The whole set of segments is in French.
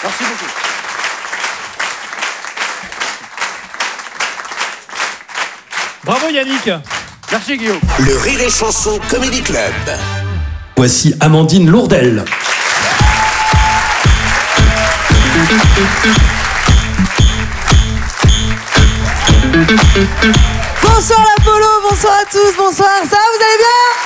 Merci beaucoup. Bravo Yannick. Merci Guillaume. Le Rire et Chanson Comedy Club. Voici Amandine Lourdel. Bonsoir l'Apollo, bonsoir à tous, bonsoir, ça va, vous allez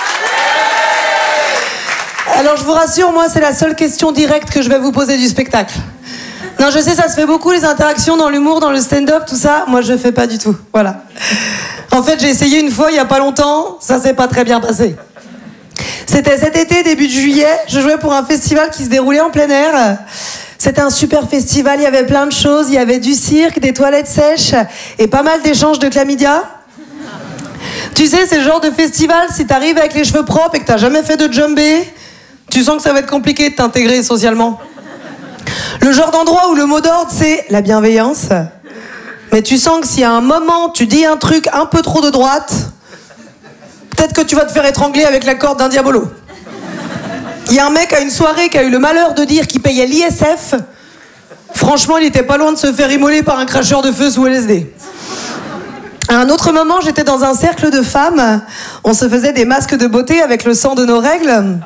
bien? Alors je vous rassure, moi c'est la seule question directe que je vais vous poser du spectacle. Non, je sais, ça se fait beaucoup les interactions dans l'humour, dans le stand-up, tout ça, moi je fais pas du tout, voilà. En fait j'ai essayé une fois il y a pas longtemps, ça s'est pas très bien passé. C'était cet été, début de juillet, je jouais pour un festival qui se déroulait en plein air. C'était un super festival, il y avait plein de choses, il y avait du cirque, des toilettes sèches et pas mal d'échanges de chlamydia. Tu sais, c'est le genre de festival, si t'arrives avec les cheveux propres et que t'as jamais fait de jumbé, tu sens que ça va être compliqué de t'intégrer socialement. Le genre d'endroit où le mot d'ordre, c'est la bienveillance. Mais tu sens que s'il y a un moment, tu dis un truc un peu trop de droite, peut-être que tu vas te faire étrangler avec la corde d'un diabolo. Il y a un mec à une soirée qui a eu le malheur de dire qu'il payait l'ISF. Franchement, il était pas loin de se faire immoler par un cracheur de feu sous LSD. À un autre moment, j'étais dans un cercle de femmes. On se faisait des masques de beauté avec le sang de nos règles.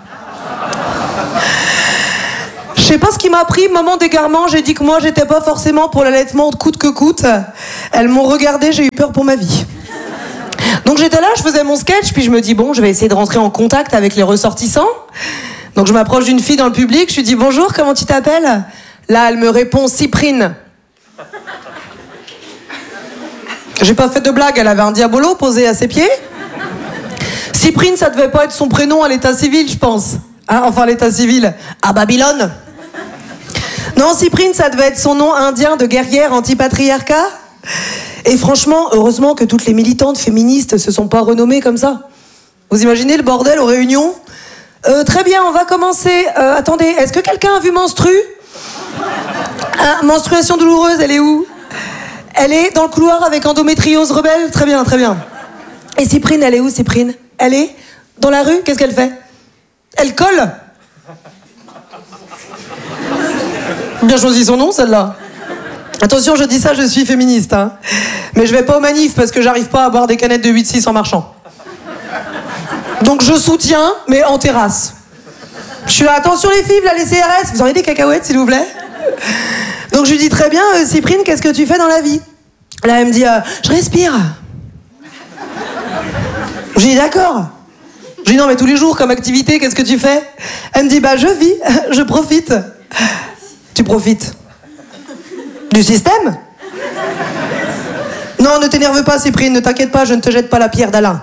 Je sais pas ce qui m'a pris, moment d'égarement, j'ai dit que moi, j'étais pas forcément pour l'allaitement coûte que coûte. Elles m'ont regardé, j'ai eu peur pour ma vie. Donc j'étais là, je faisais mon sketch, puis je me dis, bon, je vais essayer de rentrer en contact avec les ressortissants. Donc je m'approche d'une fille dans le public, je lui dis, bonjour, comment tu t'appelles? Là, elle me répond, Cyprine. J'ai pas fait de blague, elle avait un diabolo posé à ses pieds. Cyprine, ça devait pas être son prénom à l'état civil, je pense. Hein, enfin, l'état civil, à Babylone. Non, Cyprine, ça devait être son nom indien de guerrière anti-patriarcat. Et franchement, heureusement que toutes les militantes féministes se sont pas renommées comme ça. Vous imaginez le bordel aux réunions? Très bien, on va commencer. Attendez, est-ce que quelqu'un a vu Menstru? Menstruation douloureuse, elle est où? Elle est dans le couloir avec endométriose rebelle. Très bien, très bien. Et Cyprine, elle est où, Cyprine? Elle est dans la rue, qu'est-ce qu'elle fait? Elle colle. Bien choisi son nom, celle-là. Attention, je dis ça, je suis féministe. Hein. Mais je vais pas aux manifs parce que j'arrive pas à boire des canettes de 8-6 en marchant. Donc je soutiens, mais en terrasse. Je suis là, attention les filles, là, les CRS, vous auriez des cacahuètes, s'il vous plaît? Donc je lui dis, très bien, Cyprine, qu'est-ce que tu fais dans la vie? Là, elle me dit, je respire. Je lui dis, d'accord. Je lui dis, non, mais tous les jours, comme activité, qu'est-ce que tu fais? Elle me dit, bah, je vis, je profite. Tu profites du système? Non, ne t'énerve pas, Cyprine, ne t'inquiète pas, je ne te jette pas la pierre d'Alain.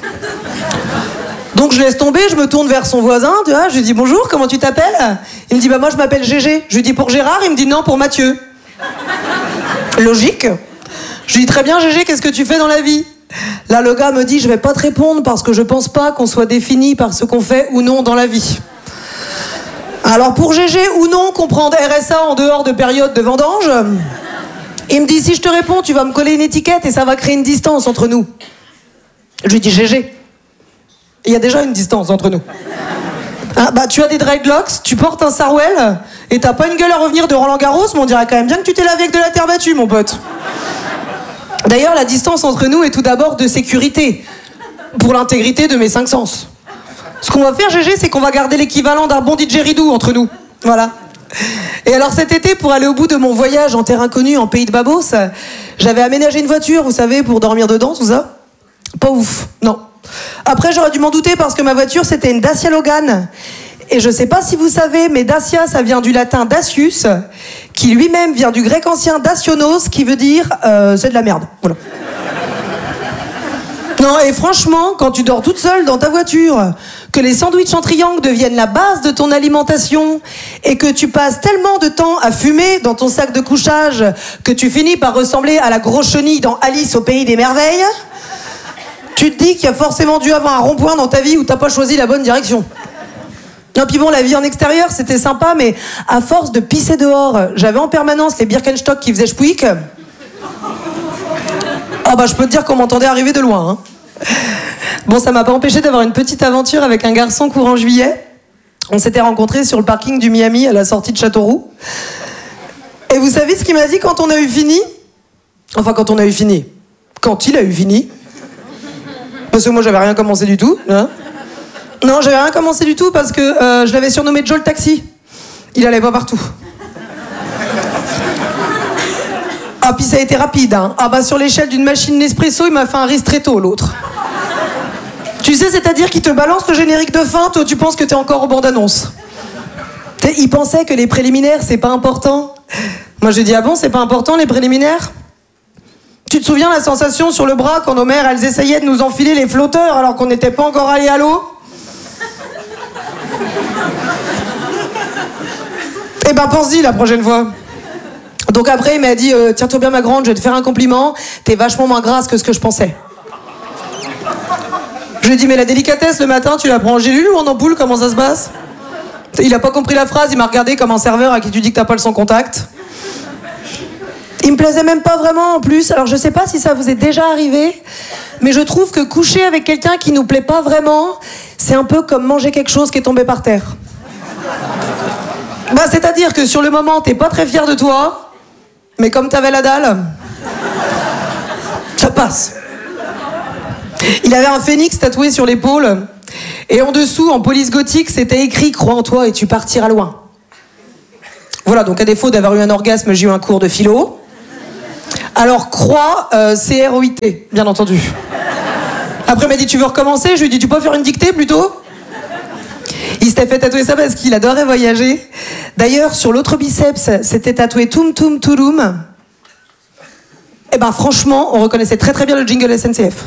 Donc je laisse tomber, je me tourne vers son voisin, tu vois, je lui dis bonjour, comment tu t'appelles? Il me dit bah moi je m'appelle Gégé. Je lui dis pour Gérard, il me dit non pour Mathieu. Logique. Je lui dis très bien Gégé, qu'est-ce que tu fais dans la vie? Là le gars me dit je vais pas te répondre parce que je pense pas qu'on soit défini par ce qu'on fait ou non dans la vie. Alors pour Gégé ou non comprendre RSA en dehors de période de vendange, il me dit si je te réponds tu vas me coller une étiquette et ça va créer une distance entre nous. Je lui dis Gégé. Il y a déjà une distance entre nous. Ah, bah, tu as des dreadlocks, tu portes un sarouel, et t'as pas une gueule à revenir de Roland Garros, mais on dirait quand même bien que tu t'es lavé avec de la terre battue, mon pote. D'ailleurs, la distance entre nous est tout d'abord de sécurité, pour l'intégrité de mes 5 sens. Ce qu'on va faire, Gégé, c'est qu'on va garder l'équivalent d'un bon didgeridoo entre nous. Voilà. Et alors cet été, pour aller au bout de mon voyage en terre inconnue, en pays de Babos, j'avais aménagé une voiture, vous savez, pour dormir dedans, tout ça. Pas ouf, non. Après, j'aurais dû m'en douter parce que ma voiture, c'était une Dacia Logan. Et je sais pas si vous savez, mais Dacia, ça vient du latin Dacius, qui lui-même vient du grec ancien Dacionos, qui veut dire c'est de la merde. Voilà. Non, et franchement, quand tu dors toute seule dans ta voiture, que les sandwichs en triangle deviennent la base de ton alimentation, et que tu passes tellement de temps à fumer dans ton sac de couchage, que tu finis par ressembler à la grosse chenille dans Alice au pays des merveilles, tu te dis qu'il y a forcément dû avoir un rond-point dans ta vie où t'as pas choisi la bonne direction. Non, puis bon, la vie en extérieur, c'était sympa, mais à force de pisser dehors, j'avais en permanence les Birkenstock qui faisaient chpouic. Ah bah, je peux te dire qu'on m'entendait arriver de loin. Hein. Bon, ça m'a pas empêché d'avoir une petite aventure avec un garçon courant juillet. On s'était rencontrés sur le parking du Miami à la sortie de Châteauroux. Et vous savez ce qu'il m'a dit quand on a eu fini? Enfin, quand on a eu fini. Quand il a eu fini. Parce que moi, j'avais rien commencé du tout. Hein. Non, j'avais rien commencé du tout parce que je l'avais surnommé Joe le taxi. Il allait pas partout. Ah, puis ça a été rapide. Hein. Ah bah sur l'échelle d'une machine Nespresso, il m'a fait un ristretto, l'autre. Tu sais, c'est-à-dire qu'il te balance le générique de fin, toi tu penses que t'es encore au bande-annonce. Il pensait que les préliminaires, c'est pas important. Moi j'ai dit, ah bon, c'est pas important les préliminaires? Tu te souviens la sensation sur le bras quand nos mères, elles essayaient de nous enfiler les flotteurs alors qu'on n'était pas encore allé à l'eau? Eh ben pense-y la prochaine fois. Donc après il m'a dit, tiens-toi bien ma grande, je vais te faire un compliment, t'es vachement moins grasse que ce que je pensais. Je lui ai dit, mais la délicatesse le matin, tu la prends en gélule ou en ampoule, comment ça se passe? Il a pas compris la phrase, il m'a regardé comme un serveur à qui tu dis que t'as pas le sans contact. Il me plaisait même pas vraiment en plus, alors je sais pas si ça vous est déjà arrivé, mais je trouve que coucher avec quelqu'un qui nous plaît pas vraiment, c'est un peu comme manger quelque chose qui est tombé par terre. Bah c'est-à-dire que sur le moment, t'es pas très fier de toi, mais comme t'avais la dalle, ça passe. Il avait un phénix tatoué sur l'épaule, et en dessous, en police gothique, c'était écrit « Crois en toi et tu partiras loin ». Voilà, donc à défaut d'avoir eu un orgasme, j'ai eu un cours de philo. Alors croix, C-R-O-I-T, bien entendu. Après, il m'a dit « Tu veux recommencer ?» Je lui ai dit « Tu peux faire une dictée plutôt ?» Il s'était fait tatouer ça parce qu'il adorait voyager. D'ailleurs, sur l'autre biceps, c'était tatoué « Toum Toum Touloum ». Eh ben franchement, on reconnaissait très très bien le jingle SNCF.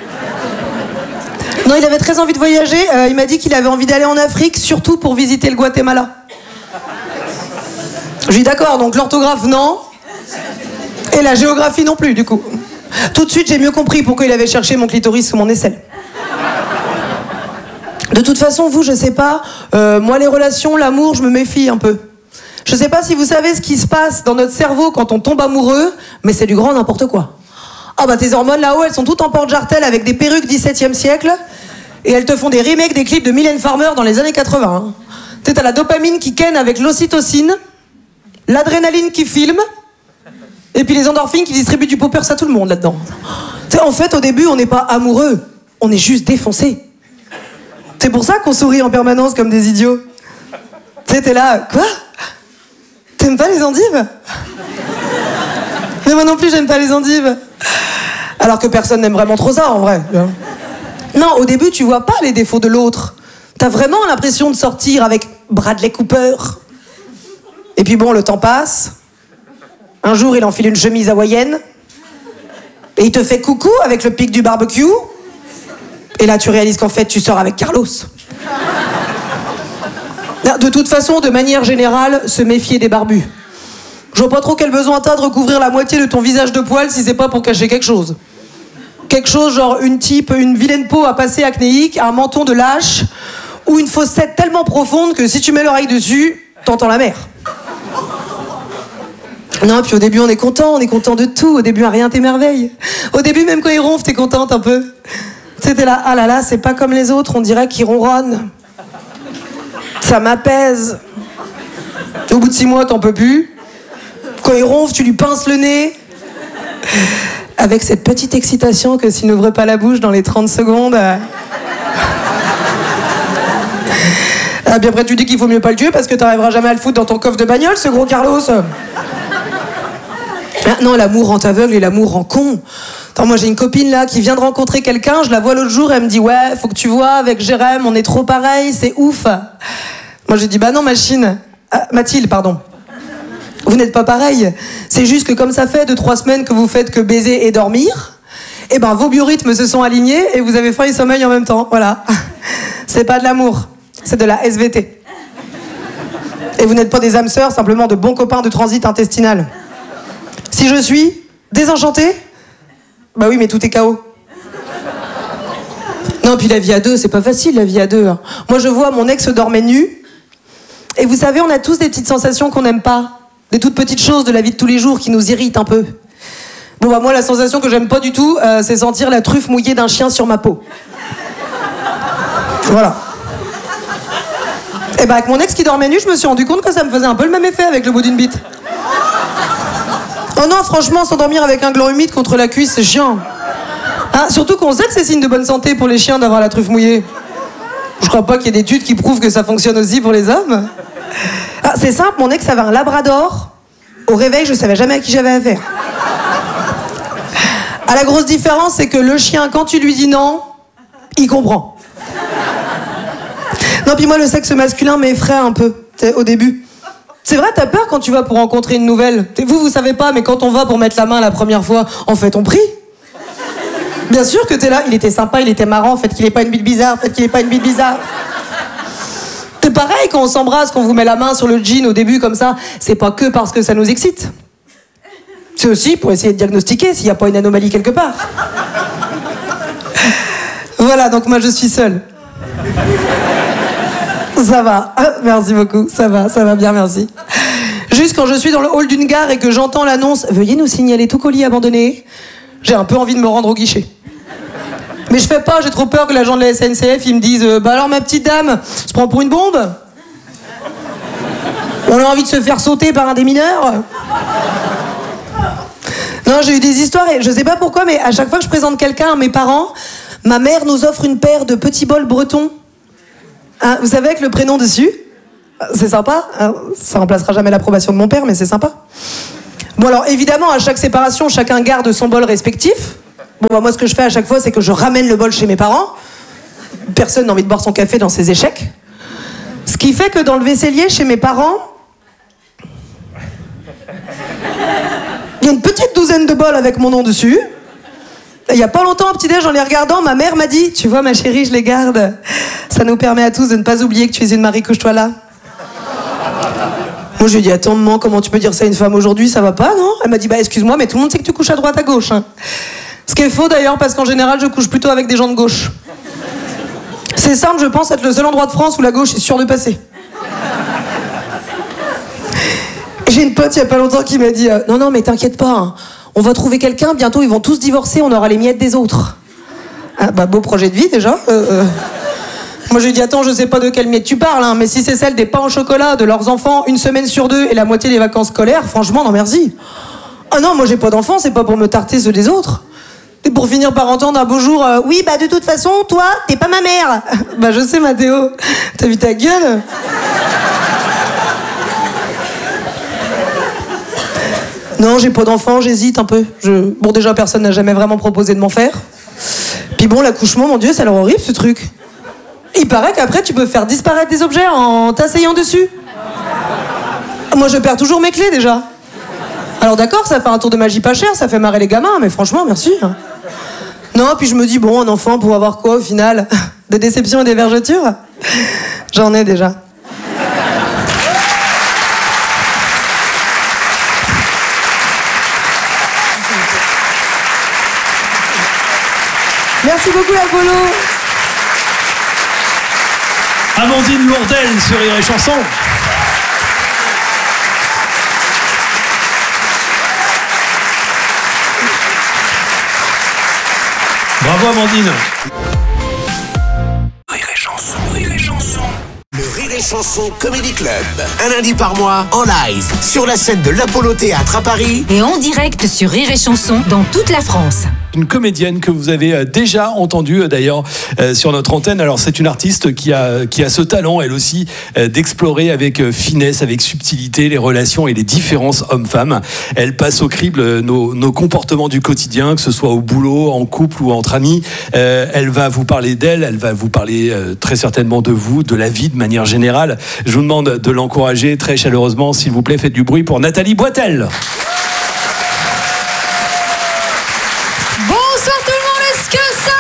Non, il avait très envie de voyager. Il m'a dit qu'il avait envie d'aller en Afrique, surtout pour visiter le Guatemala. Je lui ai dit d'accord, donc l'orthographe non, et la géographie non plus, du coup. Tout de suite, j'ai mieux compris pourquoi il avait cherché mon clitoris sous mon aisselle. De toute façon, vous, je sais pas, moi les relations, l'amour, je me méfie un peu. Je sais pas si vous savez ce qui se passe dans notre cerveau quand on tombe amoureux, mais c'est du grand n'importe quoi. Ah bah tes hormones là-haut, elles sont toutes en porte-jartel avec des perruques 17e siècle, et elles te font des remakes des clips de Mylène Farmer dans les années 80. Hein. Tu sais, t'as la dopamine qui ken avec l'ocytocine, l'adrénaline qui filme, et puis les endorphines qui distribuent du poppers à tout le monde là-dedans. Tu sais, en fait, au début, on n'est pas amoureux, on est juste défoncé. C'est pour ça qu'on sourit en permanence comme des idiots. Tu sais, t'es là, quoi? T'aimes pas les endives? Mais moi non plus, j'aime pas les endives. Alors que personne n'aime vraiment trop ça, en vrai. Non, au début, tu vois pas les défauts de l'autre. T'as vraiment l'impression de sortir avec Bradley Cooper. Et puis bon, le temps passe. Un jour, il enfile une chemise hawaïenne. Et il te fait coucou avec le pic du barbecue. Et là, tu réalises qu'en fait, tu sors avec Carlos. De toute façon, de manière générale, se méfier des barbus. Je vois pas trop quel besoin t'as de recouvrir la moitié de ton visage de poils si c'est pas pour cacher quelque chose. Quelque chose genre une vilaine peau à passer acnéique, un menton de lâche, ou une fossette tellement profonde que si tu mets l'oreille dessus, t'entends la mer. Non, puis au début on est content de tout, au début rien t'émerveille. Au début même quand il ronfle, t'es contente un peu. Tu sais, t'es là, ah là là, c'est pas comme les autres, on dirait qu'ils ronronnent. Ça m'apaise. Au bout de 6 mois, t'en peux plus. Quand il ronfle, tu lui pinces le nez. Avec cette petite excitation que s'il n'ouvrait pas la bouche dans les 30 secondes... Ah, puis après, tu dis qu'il faut mieux pas le tuer parce que t'arriveras jamais à le foutre dans ton coffre de bagnole, ce gros Carlos. Ah, non, l'amour rend aveugle et l'amour rend con. Attends, moi, j'ai une copine, là, qui vient de rencontrer quelqu'un. Je la vois l'autre jour, elle me dit « Ouais, faut que tu vois, avec Jérém, on est trop pareil, c'est ouf. » Moi, j'ai dit « Bah non, machine. Ah, Mathilde, pardon. Vous n'êtes pas pareil. C'est juste que comme ça fait 2-3 semaines que vous faites que baiser et dormir, eh ben, vos biorhythmes se sont alignés et vous avez faim et sommeil en même temps. Voilà. C'est pas de l'amour. C'est de la SVT. Et vous n'êtes pas des âmes sœurs, simplement de bons copains de transit intestinal. Si je suis désenchantée, bah oui, mais tout est KO. Non, puis la vie à deux, c'est pas facile, la vie à deux. Hein. Moi, je vois mon ex dormait nu. Et vous savez, on a tous des petites sensations qu'on n'aime pas. Des toutes petites choses de la vie de tous les jours qui nous irritent un peu. Bon, bah moi, la sensation que j'aime pas du tout, c'est sentir la truffe mouillée d'un chien sur ma peau. Voilà. Et bah avec mon ex qui dormait nu, je me suis rendu compte que ça me faisait un peu le même effet avec le bout d'une bite. Oh non, franchement, s'endormir avec un gland humide contre la cuisse, c'est chiant. Hein, surtout qu'on sait que c'est signe de bonne santé pour les chiens d'avoir la truffe mouillée. Je crois pas qu'il y ait d'études qui prouvent que ça fonctionne aussi pour les hommes. Ah, c'est simple, mon ex avait un labrador. Au réveil, je savais jamais à qui j'avais affaire. Ah, la grosse différence, c'est que le chien, quand tu lui dis non, il comprend. Non, puis moi, le sexe masculin m'effraie un peu, au début. C'est vrai, t'as peur quand tu vas pour rencontrer une nouvelle. Vous savez pas, mais quand on va pour mettre la main la première fois, en fait, on prie. Bien sûr que t'es là, il était sympa, il était marrant, faites qu'il ait pas une bite bizarre, faites qu'il ait pas une bite bizarre. C'est pareil quand on s'embrasse, qu'on vous met la main sur le jean au début comme ça, c'est pas que parce que ça nous excite. C'est aussi pour essayer de diagnostiquer s'il n'y a pas une anomalie quelque part. Voilà, donc moi je suis seule. Ça va, merci beaucoup, ça va bien, merci. Juste quand je suis dans le hall d'une gare et que j'entends l'annonce « Veuillez nous signaler tout colis abandonné », j'ai un peu envie de me rendre au guichet. Mais je fais pas, j'ai trop peur que l'agent de la SNCF il me dise « Bah alors ma petite dame, se prend pour une bombe ? On a envie de se faire sauter par un des mineurs ?» Non, j'ai eu des histoires et je sais pas pourquoi, mais à chaque fois que je présente quelqu'un à mes parents, ma mère nous offre une paire de petits bols bretons. Hein, vous savez, avec le prénom dessus. C'est sympa. Hein, ça remplacera jamais l'approbation de mon père, mais c'est sympa. Bon, alors évidemment, à chaque séparation, chacun garde son bol respectif. Bon, bah, moi, ce que je fais à chaque fois, c'est que je ramène le bol chez mes parents. Personne n'a envie de boire son café dans ses échecs. Ce qui fait que dans le vaisselier, chez mes parents, il y a une petite douzaine de bols avec mon nom dessus. Il y a pas longtemps, au petit-déj, en les regardant, ma mère m'a dit « Tu vois, ma chérie, je les garde. Ça nous permet à tous de ne pas oublier que tu es une Marie, couche-toi là. » Moi, je lui ai dit « Attends, maman, comment tu peux dire ça à une femme aujourd'hui? Ça va pas, non ?» Elle m'a dit « Bah, excuse-moi, mais tout le monde sait que tu couches à droite, à gauche. Hein. » Ce qui est faux, d'ailleurs, parce qu'en général, je couche plutôt avec des gens de gauche. C'est simple, je pense être le seul endroit de France où la gauche est sûre de passer. J'ai une pote, il y a pas longtemps, qui m'a dit « Non, mais t'inquiète pas, hein. On va trouver quelqu'un, bientôt ils vont tous divorcer, on aura les miettes des autres. » Ah, bah, beau projet de vie, déjà. Moi, je lui ai dit, attends, je sais pas de quelle miette tu parles, hein, mais si c'est celle des pains au chocolat de leurs enfants, 1 semaine sur 2 et la moitié des vacances scolaires, franchement, non merci. Ah non, moi j'ai pas d'enfants, c'est pas pour me tarter ceux des autres. Et pour finir par entendre un beau jour, oui, bah de toute façon, toi, t'es pas ma mère. Bah je sais, Mathéo, t'as vu ta gueule? Non, j'ai pas d'enfants, j'hésite un peu. Bon, déjà, personne n'a jamais vraiment proposé de m'en faire. Puis bon, l'accouchement, mon Dieu, ça a l'air horrible, ce truc. Il paraît qu'après, tu peux faire disparaître des objets en t'asseyant dessus. Moi, je perds toujours mes clés, déjà. Alors d'accord, ça fait un tour de magie pas cher, ça fait marrer les gamins, mais franchement, merci. Non, puis je me dis, bon, un enfant pour avoir quoi, au final? Des déceptions et des vergetures? J'en ai déjà. Merci beaucoup, Apollo. Amandine Lourdel sur Rire et Chanson. Bravo, Amandine. Rire et Chanson, Rire et Chanson. Le Rire et Chanson Comedy Club. Un lundi par mois, en live, sur la scène de l'Apollo Théâtre à Paris. Et en direct sur Rire et Chanson dans toute la France. Une comédienne que vous avez déjà entendue d'ailleurs sur notre antenne. Alors c'est une artiste qui a ce talent elle aussi d'explorer avec finesse, avec subtilité les relations et les différences hommes-femmes. Elle passe au crible nos comportements du quotidien, que ce soit au boulot, en couple ou entre amis. Elle va vous parler d'elle, elle va vous parler très certainement de vous, de la vie de manière générale. Je vous demande de l'encourager très chaleureusement, s'il vous plaît. Faites du bruit pour Nathalie Boitel. Bonsoir tout le monde, est-ce que ça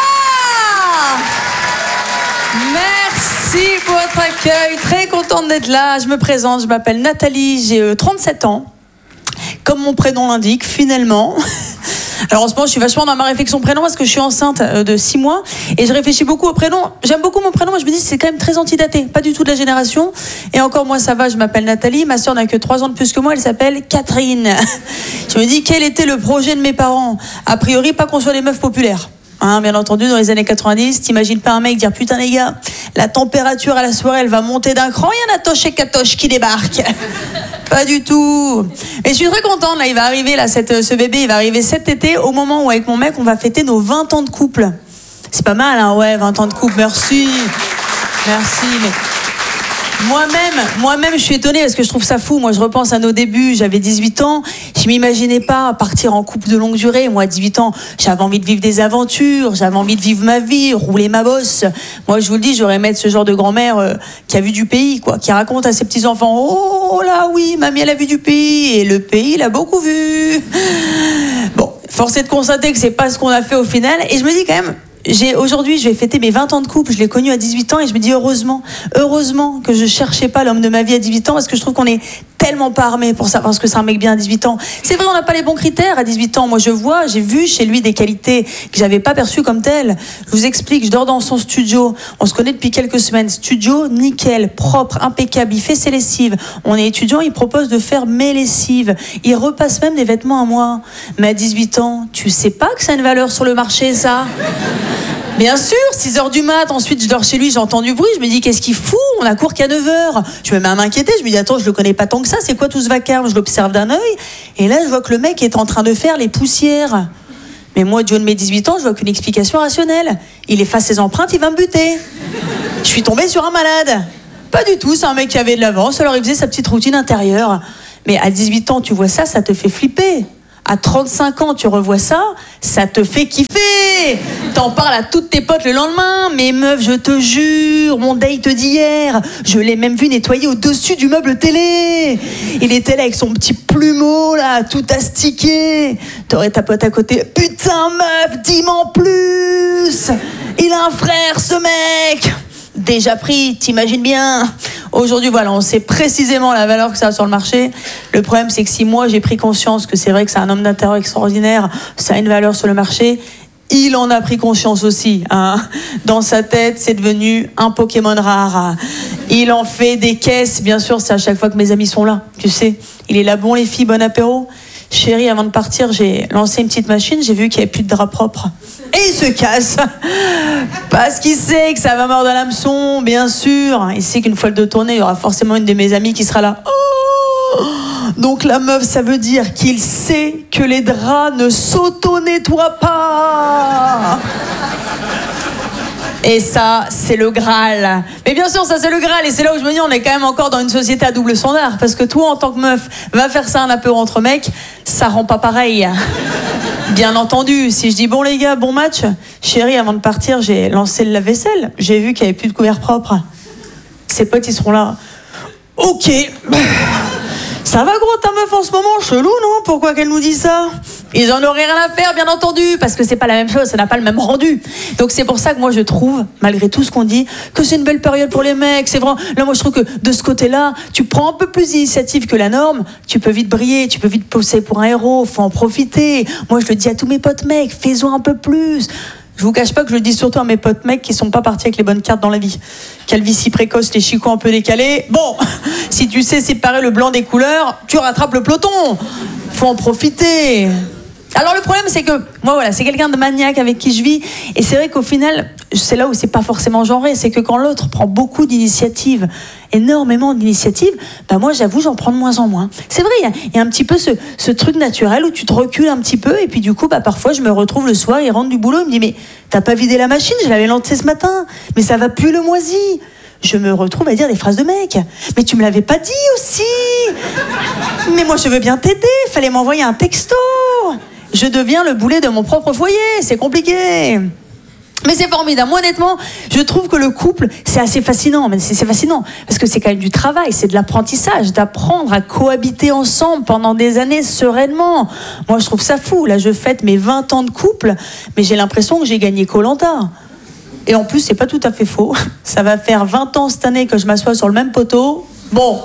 va? Merci pour votre accueil, très contente d'être là. Je me présente, je m'appelle Nathalie, j'ai 37 ans. Comme mon prénom l'indique, finalement. Alors en ce moment, je suis vachement dans ma réflexion prénom parce que je suis enceinte de 6 mois et je réfléchis beaucoup au prénom. J'aime beaucoup mon prénom, mais je me dis c'est quand même très antidaté, pas du tout de la génération. Et encore moi ça va, je m'appelle Nathalie, ma soeur n'a que 3 ans de plus que moi, elle s'appelle Catherine. Je me dis quel était le projet de mes parents? A priori, pas qu'on soit des meufs populaires. Hein, bien entendu, dans les années 90, t'imagines pas un mec dire putain les gars, la température à la soirée elle va monter d'un cran, il y a Natoche et Katoche qui débarquent. Pas du tout. Mais je suis très contente, là, il va arriver, là, ce bébé, il va arriver cet été, au moment où avec mon mec, on va fêter nos 20 ans de couple. C'est pas mal, hein, ouais, 20 ans de couple, merci. Merci, mais... Moi-même, je suis étonnée parce que je trouve ça fou. Moi, je repense à nos débuts. J'avais 18 ans. Je m'imaginais pas partir en couple de longue durée. Moi, à 18 ans, j'avais envie de vivre des aventures. J'avais envie de vivre ma vie, rouler ma bosse. Moi, je vous le dis, j'aurais aimé être ce genre de grand-mère qui a vu du pays, quoi, qui raconte à ses petits-enfants, oh là, oui, mamie, elle a vu du pays. Et le pays, il a beaucoup vu. Bon, force est de constater que c'est pas ce qu'on a fait au final. Et je me dis quand même, aujourd'hui, je vais fêter mes 20 ans de couple. Je l'ai connu à 18 ans et je me dis heureusement que je cherchais pas l'homme de ma vie à 18 ans parce que je trouve qu'on est tellement pas armé pour ça parce que c'est un mec bien à 18 ans. C'est vrai, on n'a pas les bons critères à 18 ans. Moi, j'ai vu chez lui des qualités que j'avais pas perçues comme telles. Je vous explique, je dors dans son studio. On se connaît depuis quelques semaines. Studio, nickel, propre, impeccable. Il fait ses lessives. On est étudiant, il propose de faire mes lessives. Il repasse même des vêtements à moi. Mais à 18 ans, tu sais pas que ça a une valeur sur le marché, ça? Bien sûr, 6h du mat, ensuite je dors chez lui, j'entends du bruit, je me dis qu'est-ce qu'il fout, on a cours qu'à 9h. Je me mets à m'inquiéter, je me dis attends, je le connais pas tant que ça, c'est quoi tout ce vacarme? Je l'observe d'un œil, et là je vois que le mec est en train de faire les poussières. Mais moi, du haut de mes 18 ans, je vois qu'une explication rationnelle. Il efface ses empreintes, il va me buter. Je suis tombée sur un malade. Pas du tout, c'est un mec qui avait de l'avance, alors il faisait sa petite routine intérieure. Mais à 18 ans, tu vois ça, ça te fait flipper. À 35 ans, tu revois ça, ça te fait kiffer. T'en parles à toutes tes potes le lendemain. Mais meuf, je te jure, mon date d'hier, je l'ai même vu nettoyer au-dessus du meuble télé. Il était là avec son petit plumeau, là, tout astiqué. T'aurais ta pote à côté. Putain, meuf, dis-moi en plus. Il a un frère, ce mec. Déjà pris, t'imagines bien. Aujourd'hui, voilà, on sait précisément la valeur que ça a sur le marché. Le problème, c'est que si moi, j'ai pris conscience que c'est vrai que c'est un homme d'intérieur extraordinaire, ça a une valeur sur le marché, il en a pris conscience aussi. Hein. Dans sa tête, c'est devenu un Pokémon rare. Il en fait des caisses. Bien sûr, c'est à chaque fois que mes amis sont là. Tu sais, il est là, bon les filles, bon apéro. Chérie, avant de partir, j'ai lancé une petite machine, j'ai vu qu'il n'y avait plus de drap propre. Et il se casse. Parce qu'il sait que ça va mordre à l'hameçon, bien sûr. Il sait qu'une fois le dos tourné, il y aura forcément une de mes amies qui sera là. Oh, donc la meuf, ça veut dire qu'il sait que les draps ne s'auto-nettoient pas. Et ça, c'est le Graal. Mais bien sûr, ça, c'est le Graal. Et c'est là où je me dis, on est quand même encore dans une société à double standard. Parce que toi, en tant que meuf, va faire ça un apéro entre mecs, ça rend pas pareil. Bien entendu, si je dis, bon les gars, bon match, chérie, avant de partir, j'ai lancé le lave-vaisselle. J'ai vu qu'il n'y avait plus de couverts propres. Ses potes, ils seront là. Ok. Ça va gros ta meuf en ce moment? Chelou, non? Pourquoi qu'elle nous dit ça? Ils en auraient rien à faire, bien entendu, parce que c'est pas la même chose, ça n'a pas le même rendu. Donc c'est pour ça que moi je trouve, malgré tout ce qu'on dit, que c'est une belle période pour les mecs. C'est vraiment, là moi je trouve que de ce côté-là, tu prends un peu plus d'initiative que la norme, tu peux vite briller, tu peux vite pousser pour un héros, faut en profiter. Moi je le dis à tous mes potes mecs, fais-en un peu plus. Je vous cache pas que je le dis surtout à mes potes mecs qui sont pas partis avec les bonnes cartes dans la vie. Calvitie précoce, les chicots un peu décalés. Bon, si tu sais séparer le blanc des couleurs, tu rattrapes le peloton. Faut en profiter. Alors le problème c'est que moi voilà, c'est quelqu'un de maniaque avec qui je vis et c'est vrai qu'au final c'est là où c'est pas forcément genré, c'est que quand l'autre prend beaucoup d'initiatives, énormément d'initiatives, bah moi j'avoue j'en prends de moins en moins. C'est vrai, il y a un petit peu ce truc naturel où tu te recules un petit peu et puis du coup bah parfois je me retrouve le soir, il rentre du boulot, il me dit mais t'as pas vidé la machine, je l'avais lancée ce matin, mais ça va plus le moisi. Je me retrouve à dire des phrases de mec. Mais tu me l'avais pas dit aussi. Mais moi je veux bien t'aider, fallait m'envoyer un texto. Je deviens le boulet de mon propre foyer, c'est compliqué. Mais c'est formidable. Moi, honnêtement, je trouve que le couple, c'est assez fascinant. Mais c'est fascinant parce que c'est quand même du travail, c'est de l'apprentissage, d'apprendre à cohabiter ensemble pendant des années sereinement. Moi, je trouve ça fou. Là, je fête mes 20 ans de couple, mais j'ai l'impression que j'ai gagné Koh-Lanta. Et en plus, c'est pas tout à fait faux. Ça va faire 20 ans cette année que je m'assois sur le même poteau. Bon.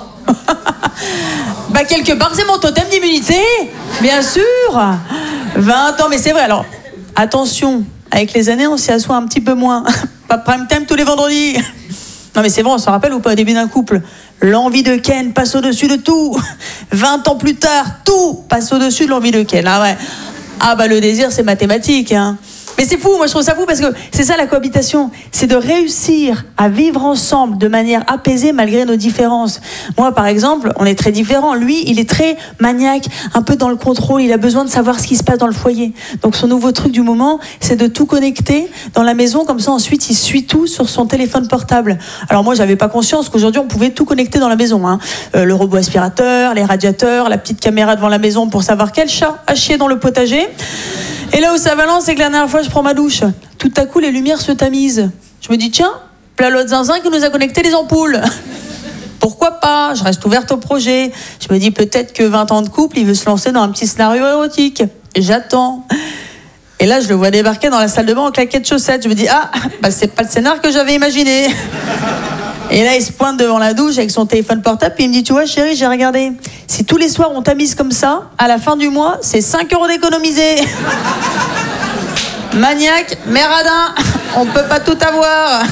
Bah, quelque part, c'est mon totem d'immunité, bien sûr. 20 ans, mais c'est vrai. Alors, attention, avec les années, on s'y assoit un petit peu moins. Pas prime time tous les vendredis. Non, mais c'est bon, on se rappelle ou pas au début d'un couple? L'envie de Ken passe au-dessus de tout. 20 ans plus tard, tout passe au-dessus de l'envie de Ken. Ah ouais. Ah bah, le désir, c'est mathématique, hein. Mais c'est fou, moi je trouve ça fou parce que c'est ça la cohabitation, c'est de réussir à vivre ensemble de manière apaisée malgré nos différences. Moi par exemple, on est très différents. Lui, il est très maniaque, un peu dans le contrôle, il a besoin de savoir ce qui se passe dans le foyer. Donc son nouveau truc du moment, c'est de tout connecter dans la maison, comme ça ensuite il suit tout sur son téléphone portable. Alors moi j'avais pas conscience qu'aujourd'hui on pouvait tout connecter dans la maison. Le robot aspirateur, les radiateurs, la petite caméra devant la maison pour savoir quel chat a chié dans le potager. Et là où ça balance, c'est que la dernière fois je prends ma douche, tout à coup les lumières se tamisent. Je me dis tiens, plat l'autre zinzin qui nous a connecté les ampoules. Pourquoi pas? Je reste ouverte au projet. Je me dis peut-être que 20 ans de couple, il veut se lancer dans un petit scénario érotique. Et j'attends. Et là je le vois débarquer dans la salle de bain en claquettes chaussettes. Je me dis c'est pas le scénar que j'avais imaginé. Et là, il se pointe devant la douche avec son téléphone portable, puis il me dit, tu vois, chérie, j'ai regardé. Si tous les soirs on tamise comme ça, à la fin du mois, c'est 5 € d'économiser. Maniaque, mais radin, on peut pas tout avoir.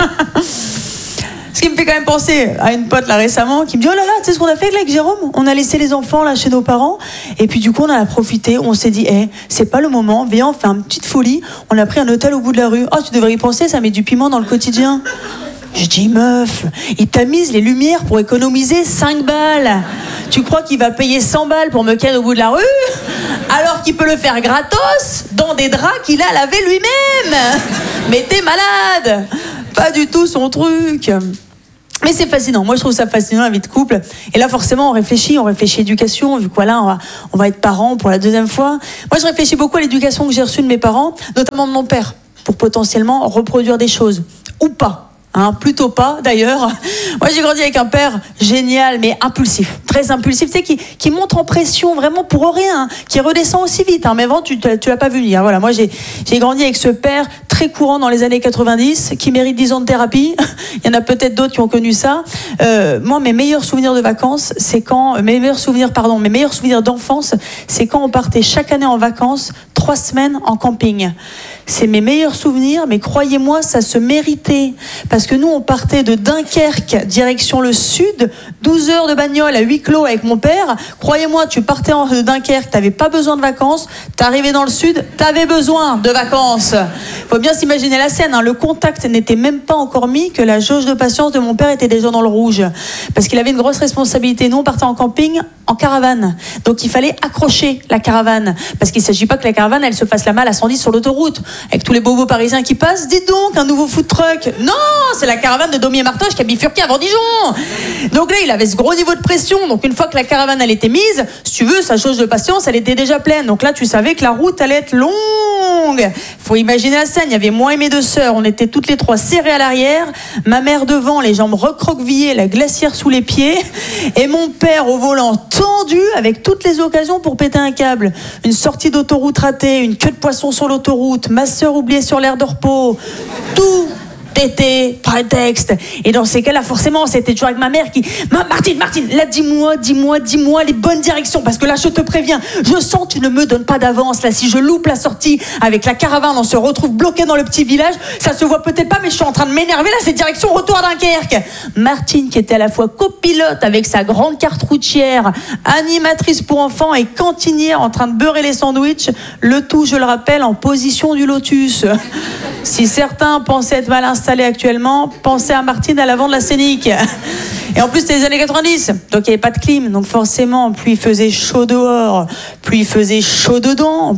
Ce qui me fait quand même penser à une pote là récemment qui me dit, oh là là, tu sais ce qu'on a fait avec Jérôme? On a laissé les enfants là chez nos parents, et puis du coup on en a profité, on s'est dit, c'est pas le moment, viens, on fait une petite folie. On a pris un hôtel au bout de la rue. Oh, tu devrais y penser, ça met du piment dans le quotidien. Je dis, meuf, il tamise les lumières pour économiser 5 balles. Tu crois qu'il va payer 100 balles pour me ken au bout de la rue, alors qu'il peut le faire gratos dans des draps qu'il a lavés lui-même? Mais t'es malade. Pas du tout son truc. Mais c'est fascinant, moi je trouve ça fascinant la vie de couple. Et là forcément on réfléchit éducation, vu quoi là on va être parents pour la deuxième fois. Moi je réfléchis beaucoup à l'éducation que j'ai reçue de mes parents, notamment de mon père, pour potentiellement reproduire des choses, ou pas. Plutôt pas d'ailleurs. Moi j'ai grandi avec un père génial mais impulsif, très impulsif, tu sais, qui monte en pression vraiment pour rien, qui redescend aussi vite. Mais avant tu l'as pas vu venir. Voilà, moi j'ai grandi avec ce père très courant dans les années 90 qui mérite 10 ans de thérapie. Il y en a peut-être d'autres qui ont connu ça. Moi mes meilleurs souvenirs de vacances, c'est quand mes meilleurs souvenirs d'enfance, c'est quand on partait chaque année en vacances 3 semaines en camping. C'est mes meilleurs souvenirs, mais croyez-moi, ça se méritait. Parce que nous, on partait de Dunkerque, direction le sud, 12 heures de bagnole à huis clos avec mon père. Croyez-moi, tu partais de Dunkerque, t'avais pas besoin de vacances. T'arrivais dans le sud, t'avais besoin de vacances. Faut bien s'imaginer la scène. Le contact n'était même pas encore mis que la jauge de patience de mon père était déjà dans le rouge. Parce qu'il avait une grosse responsabilité. Nous, on partait en camping, en caravane. Donc, il fallait accrocher la caravane. Parce qu'il s'agit pas que la caravane, elle se fasse la malle à 110 sur l'autoroute. Avec tous les bobos parisiens qui passent, dites donc, un nouveau food truck. Non, c'est la caravane de Daumier Martoche qui a bifurqué avant Dijon. Donc là, il avait ce gros niveau de pression. Donc une fois que la caravane, elle était mise, si tu veux, sa jauge de patience, elle était déjà pleine. Donc là, tu savais que la route allait être longue. Faut imaginer la scène. Il y avait moi et mes 2 sœurs. On était toutes les 3 serrées à l'arrière. Ma mère devant, les jambes recroquevillées, la glacière sous les pieds. Et mon père au volant tendu avec toutes les occasions pour péter un câble. Une sortie d'autoroute ratée, une queue de poisson sur l'autoroute, ma sœur oubliée sur l'aire de repos. Tout était prétexte. Et dans ces cas-là, forcément, c'était toujours avec ma mère qui... Martine, là, dis-moi les bonnes directions, parce que là, je te préviens, je sens que tu ne me donnes pas d'avance. Là, si je loupe la sortie avec la caravane, on se retrouve bloqué dans le petit village. Ça se voit peut-être pas, mais je suis en train de m'énerver. Là, c'est direction retour à Dunkerque. Martine, qui était à la fois copilote avec sa grande carte routière, animatrice pour enfants et cantinière en train de beurrer les sandwichs, le tout, je le rappelle, en position du lotus. Si certains pensaient être mal installés actuellement, pensez à Martine à l'avant de la Scénic. Et en plus, c'était les années 90, donc il n'y avait pas de clim. Donc forcément, plus il faisait chaud dehors, plus il faisait chaud dedans,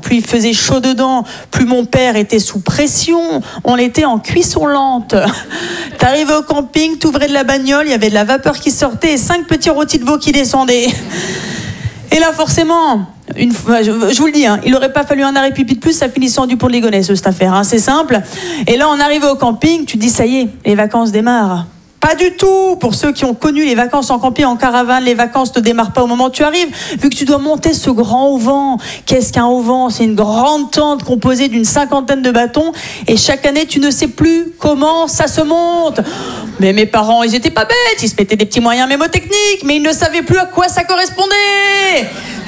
plus mon père était sous pression. On était en cuisson lente. T'arrivais au camping, t'ouvrais de la bagnole, il y avait de la vapeur qui sortait et 5 petits rôtis de veau qui descendaient. Et là, forcément... je vous le dis, il n'aurait pas fallu un arrêt pipi de plus, ça finissait en du pont de Ligonnès, cette affaire, c'est simple. Et là, on arrivait au camping, tu te dis, ça y est, les vacances démarrent. Pas du tout. Pour ceux qui ont connu les vacances en camping, en caravane, les vacances ne démarrent pas au moment où tu arrives, vu que tu dois monter ce grand auvent. Qu'est-ce qu'un auvent? C'est une grande tente composée d'une 50aine de bâtons, et chaque année, tu ne sais plus comment ça se monte. Mais mes parents, ils étaient pas bêtes, ils se mettaient des petits moyens mémotechniques, mais ils ne savaient plus à quoi ça correspondait.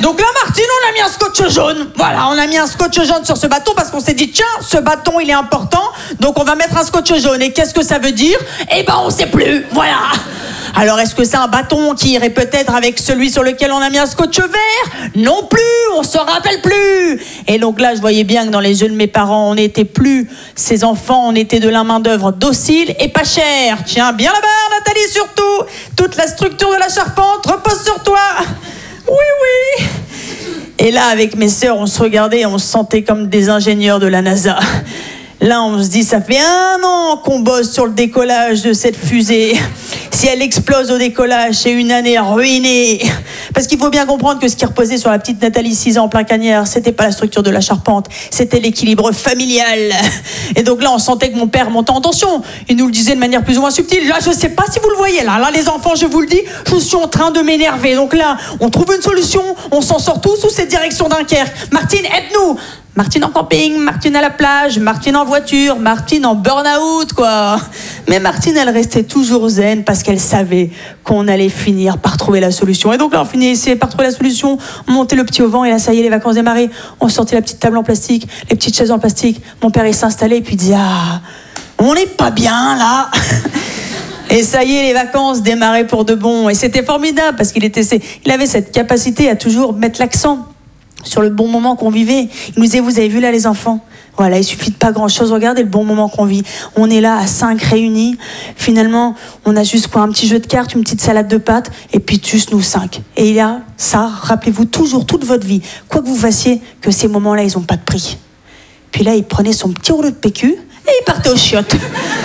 Donc là, Martine, on a mis un scotch jaune. Voilà, on a mis un scotch jaune sur ce bâton parce qu'on s'est dit, tiens, ce bâton, il est important, donc on va mettre un scotch jaune. Et qu'est-ce que ça veut dire? Eh ben, on sait plus. Voilà. Alors, est-ce que c'est un bâton qui irait peut-être avec celui sur lequel on a mis un scotch vert? Non plus, on se rappelle plus. Et donc là, je voyais bien que dans les yeux de mes parents, on n'était plus ces enfants, on était de la main-d'œuvre docile et pas chère. Tiens bien la barre, Nathalie, surtout. Toute la structure de la charpente repose sur toi. Oui, oui. Et là, avec mes sœurs, on se regardait et on se sentait comme des ingénieurs de la NASA. Là, on se dit, ça fait 1 an qu'on bosse sur le décollage de cette fusée. Si elle explose au décollage, c'est une année ruinée. Parce qu'il faut bien comprendre que ce qui reposait sur la petite Nathalie, 6 ans, en plein cagnard, c'était pas la structure de la charpente, c'était l'équilibre familial. Et donc là, on sentait que mon père montait en tension. Il nous le disait de manière plus ou moins subtile. Là, je sais pas si vous le voyez, là, les enfants, je vous le dis, je suis en train de m'énerver. Donc là, on trouve une solution, on s'en sort tous sous cette direction Dunkerque. Martine, aide-nous! Martine en camping, Martine à la plage, Martine en voiture, Martine en burn-out, quoi. Mais Martine, elle restait toujours zen parce qu'elle savait qu'on allait finir par trouver la solution. Et donc là, on finissait par trouver la solution, on montait le petit au vent et là, ça y est, les vacances démarraient. On sortait la petite table en plastique, les petites chaises en plastique. Mon père, il s'installait et puis il disait, ah, on n'est pas bien, là. Et ça y est, les vacances démarraient pour de bon. Et c'était formidable parce qu'il avait cette capacité à toujours mettre l'accent sur le bon moment qu'on vivait. Il nous disait, vous avez vu là les enfants? Voilà, il suffit de pas grand-chose, regardez le bon moment qu'on vit. On est là à 5 réunis, finalement, on a juste un petit jeu de cartes, une petite salade de pâtes, et puis juste nous 5. Et il y a ça, rappelez-vous toujours, toute votre vie, quoi que vous fassiez, que ces moments-là, ils ont pas de prix. Puis là, il prenait son petit rouleau de PQ, et il partait aux chiottes.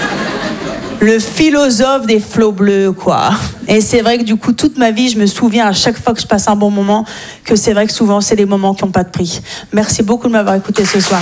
Le philosophe des flots bleus, quoi. Et c'est vrai que du coup, toute ma vie, je me souviens à chaque fois que je passe un bon moment, que c'est vrai que souvent, c'est des moments qui n'ont pas de prix. Merci beaucoup de m'avoir écouté ce soir.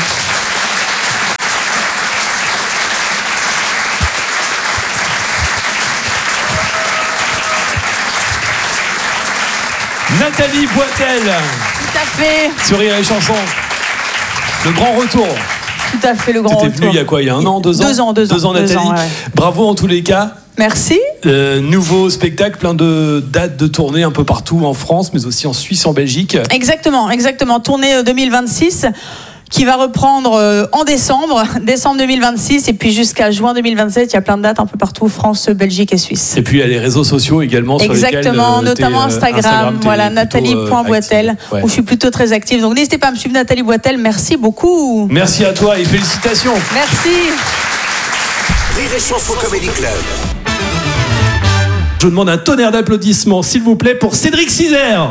Nathalie Boitel. Tout à fait. Sur Rire et Chanson. Le grand retour. Tout à fait, le grand retour. T'étais venu il y a quoi? Il y a 1 an, 2 ans? 2 ans, Nathalie. ouais. Bravo en tous les cas. Merci. Nouveau spectacle, plein de dates de tournée un peu partout en France, mais aussi en Suisse, en Belgique. Exactement. Tournée 2026 qui va reprendre en décembre 2026 et puis jusqu'à juin 2027, il y a plein de dates un peu partout, France, Belgique et Suisse. Et puis il y a les réseaux sociaux également sur lesquels notamment Instagram, voilà, Nathalie.Boitel, ouais. Où je suis plutôt très active. Donc n'hésitez pas à me suivre, Nathalie Boitel. Merci beaucoup. Merci à toi et félicitations. Merci. Rire et Chanson Comedy Club. Je vous demande un tonnerre d'applaudissements, s'il vous plaît, pour Cédric Cizer.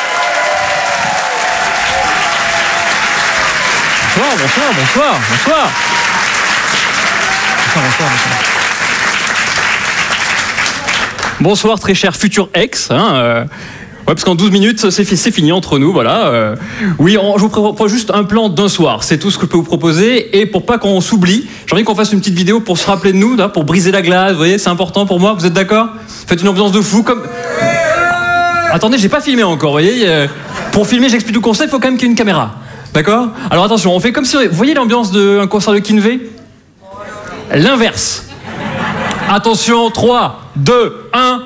Bonsoir. Bonsoir, très cher futur ex. Ouais, parce qu'en 12 minutes, c'est fini entre nous, voilà. Oui, je vous propose juste un plan d'un soir. C'est tout ce que je peux vous proposer. Et pour pas qu'on s'oublie, j'ai envie qu'on fasse une petite vidéo pour se rappeler de nous, là, pour briser la glace. Vous voyez, c'est important pour moi. Vous êtes d'accord? Faites une ambiance de fou comme... Attendez, j'ai pas filmé encore, vous voyez. Pour filmer, j'explique le concept, il faut quand même qu'il y ait une caméra. D'accord? Alors attention, on fait comme si... Vous voyez l'ambiance d'un concert de Kinvey? L'inverse. Attention, 3, 2, 1...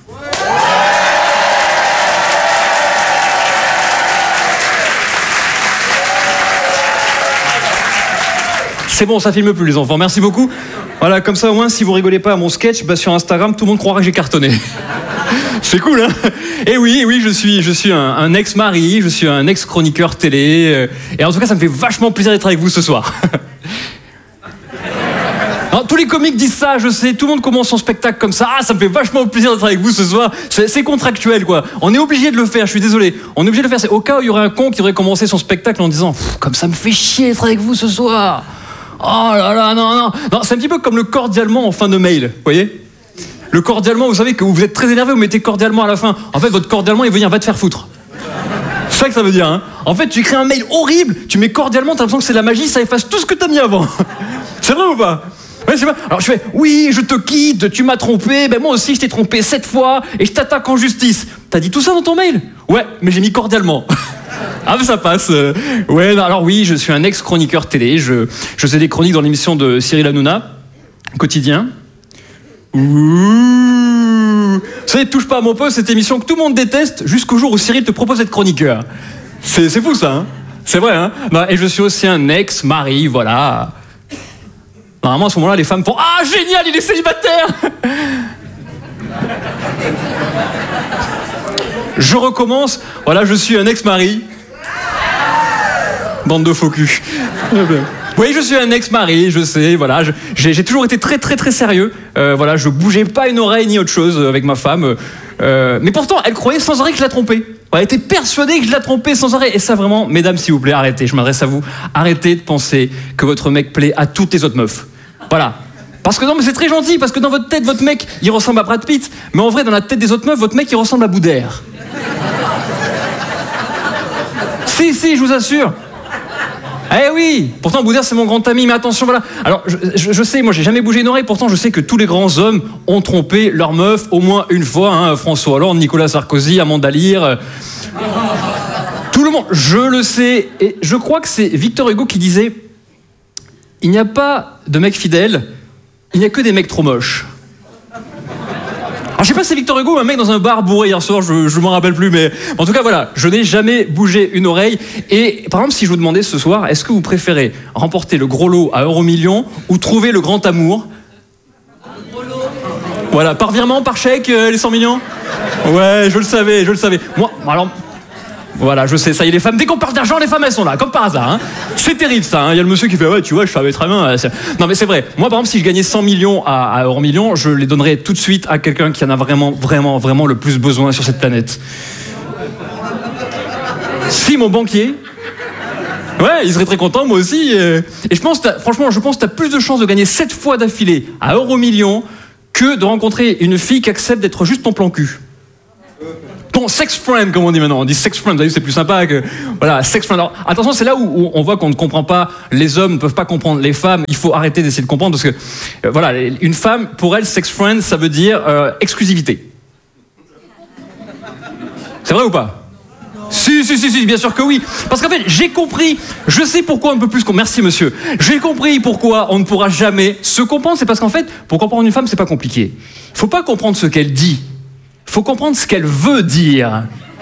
C'est bon, ça filme plus les enfants, merci beaucoup. Voilà, comme ça au moins si vous rigolez pas à mon sketch, bah, sur Instagram, tout le monde croira que j'ai cartonné. C'est cool, hein? Et oui, je suis un ex-mari, je suis un ex-chroniqueur télé. Et en tout cas, ça me fait vachement plaisir d'être avec vous ce soir. Alors, tous les comiques disent ça, je sais, tout le monde commence son spectacle comme ça. Ah, ça me fait vachement plaisir d'être avec vous ce soir. C'est contractuel, quoi. On est obligé de le faire, je suis désolé. On est obligé de le faire. C'est au cas où il y aurait un con qui devrait commencer son spectacle en disant « Comme ça me fait chier d'être avec vous ce soir !» Oh là là, non, c'est un petit peu comme le cordialement en fin de mail, vous voyez? Le cordialement, vous savez que vous êtes très énervé, vous mettez cordialement à la fin. En fait, votre cordialement, il veut dire « va te faire foutre ». C'est ça que ça veut dire, hein. En fait, tu écris un mail horrible, tu mets cordialement, t'as l'impression que c'est la magie, ça efface tout ce que t'as mis avant. C'est vrai ou pas? Ouais, c'est vrai. Alors je fais « oui, je te quitte, tu m'as trompé, ben moi aussi je t'ai trompé 7 fois et je t'attaque en justice ». T'as dit tout ça dans ton mail? Ouais, mais j'ai mis cordialement. Ah, mais ça passe. Ouais, alors oui, je suis un ex-chroniqueur télé. Je faisais des chroniques dans l'émission de Cyril Hanouna, Quotidien. Ouh. Vous savez, touche pas à mon poste, cette émission que tout le monde déteste, jusqu'au jour où Cyril te propose d'être chroniqueur. C'est fou ça, hein. C'est vrai, hein. Bah, et je suis aussi un ex-mari, voilà. Normalement, à ce moment-là, les femmes font « Ah, génial, il est célibataire !» Je recommence. Voilà, je suis un ex-mari. Bande de faux cul. Oui, je suis un ex-mari, je sais, voilà. J'ai toujours été très, très, très sérieux. Voilà, je bougeais pas une oreille ni autre chose avec ma femme. Mais pourtant, elle croyait sans arrêt que je la trompais. Elle était persuadée que je la trompais sans arrêt. Et ça, vraiment, mesdames, s'il vous plaît, arrêtez. Je m'adresse à vous. Arrêtez de penser que votre mec plaît à toutes les autres meufs. Voilà. Parce que non, mais c'est très gentil, parce que dans votre tête, votre mec, il ressemble à Brad Pitt. Mais en vrai, dans la tête des autres meufs, votre mec, il ressemble à Boudère. Si, je vous assure. Eh oui, pourtant Boudère c'est mon grand ami, mais attention, voilà. Alors je sais, moi j'ai jamais bougé une oreille, pourtant je sais que tous les grands hommes ont trompé leur meuf au moins une fois, hein. François Hollande, Nicolas Sarkozy, Amanda Lear, tout le monde, je le sais. Et je crois que c'est Victor Hugo qui disait « Il n'y a pas de mecs fidèles, il n'y a que des mecs trop moches ». Alors je sais pas si c'est Victor Hugo ou un mec dans un bar bourré hier soir, je m'en rappelle plus, mais en tout cas voilà, je n'ai jamais bougé une oreille. Et par exemple, si je vous demandais ce soir, est-ce que vous préférez remporter le gros lot à €1 ou trouver le grand amour? Voilà, par virement, par chèque, les 100 millions. Ouais, je le savais. Moi, alors... Voilà, je sais, ça y est, les femmes, dès qu'on parle d'argent, les femmes, elles sont là, comme par hasard. Hein. C'est terrible, ça. Hein. Il y a le monsieur qui fait « Ouais, tu vois, je savais très bien. » Non, mais c'est vrai. Moi, par exemple, si je gagnais 100 millions à €1, je les donnerais tout de suite à quelqu'un qui en a vraiment le plus besoin sur cette planète. Si, mon banquier. Ouais, il serait très content, moi aussi. Et je pense, franchement, que t'as plus de chances de gagner 7 fois d'affilée à €1 que de rencontrer une fille qui accepte d'être juste ton plan cul. Ton sex friend, comme on dit maintenant. On dit sex friend, vous avez vu, c'est plus sympa que... Voilà, sex friend. Alors, attention, c'est là où on voit qu'on ne comprend pas. Les hommes ne peuvent pas comprendre les femmes. Il faut arrêter d'essayer de comprendre parce que, voilà, une femme, pour elle, sex friend, ça veut dire exclusivité. C'est vrai ou pas? Si, bien sûr que oui. Parce qu'en fait, j'ai compris, je sais pourquoi on ne peut plus... Merci, monsieur. J'ai compris pourquoi on ne pourra jamais se comprendre. C'est parce qu'en fait, pour comprendre une femme, c'est pas compliqué. Il faut pas comprendre ce qu'elle dit. Il faut comprendre ce qu'elle veut dire.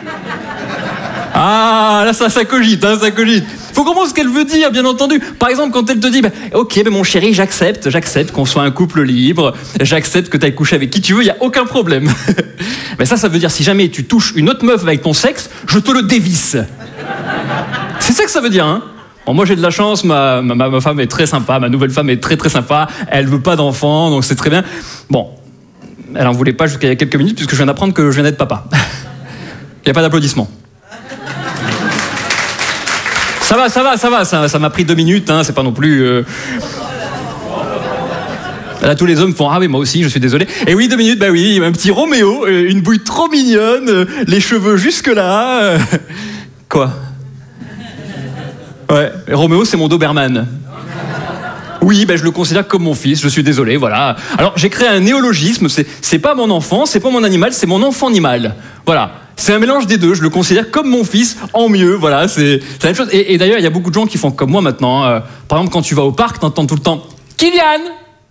Ah, là, ça cogite, hein, ça cogite. Il faut comprendre ce qu'elle veut dire, bien entendu. Par exemple, quand elle te dit ok, mon chéri, j'accepte qu'on soit un couple libre, j'accepte que tu ailles coucher avec qui tu veux, il n'y a aucun problème. Mais ça veut dire si jamais tu touches une autre meuf avec ton sexe, je te le dévisse. C'est ça que ça veut dire, hein. Bon, moi j'ai de la chance, ma femme est très sympa, ma nouvelle femme est très très sympa, elle veut pas d'enfants, donc c'est très bien. Bon. Elle n'en voulait pas jusqu'à il y a quelques minutes, puisque je viens d'apprendre que je viens d'être papa. Il n'y a pas d'applaudissements. Ça va, ça m'a pris 2 minutes, hein, c'est pas non plus... Là, tous les hommes font « Ah oui, moi aussi, je suis désolé. » Et oui, 2 minutes, bah oui, un petit Roméo, une bouille trop mignonne, les cheveux jusque-là... Quoi? Ouais, Roméo, c'est mon Doberman. Oui, je le considère comme mon fils, je suis désolé, voilà. Alors, j'ai créé un néologisme, c'est pas mon enfant, c'est pas mon animal, c'est mon enfant-animal. Voilà, c'est un mélange des deux, je le considère comme mon fils, en mieux, voilà, c'est la même chose. Et d'ailleurs, il y a beaucoup de gens qui font comme moi maintenant. Hein. Par exemple, quand tu vas au parc, t'entends tout le temps « Kylian !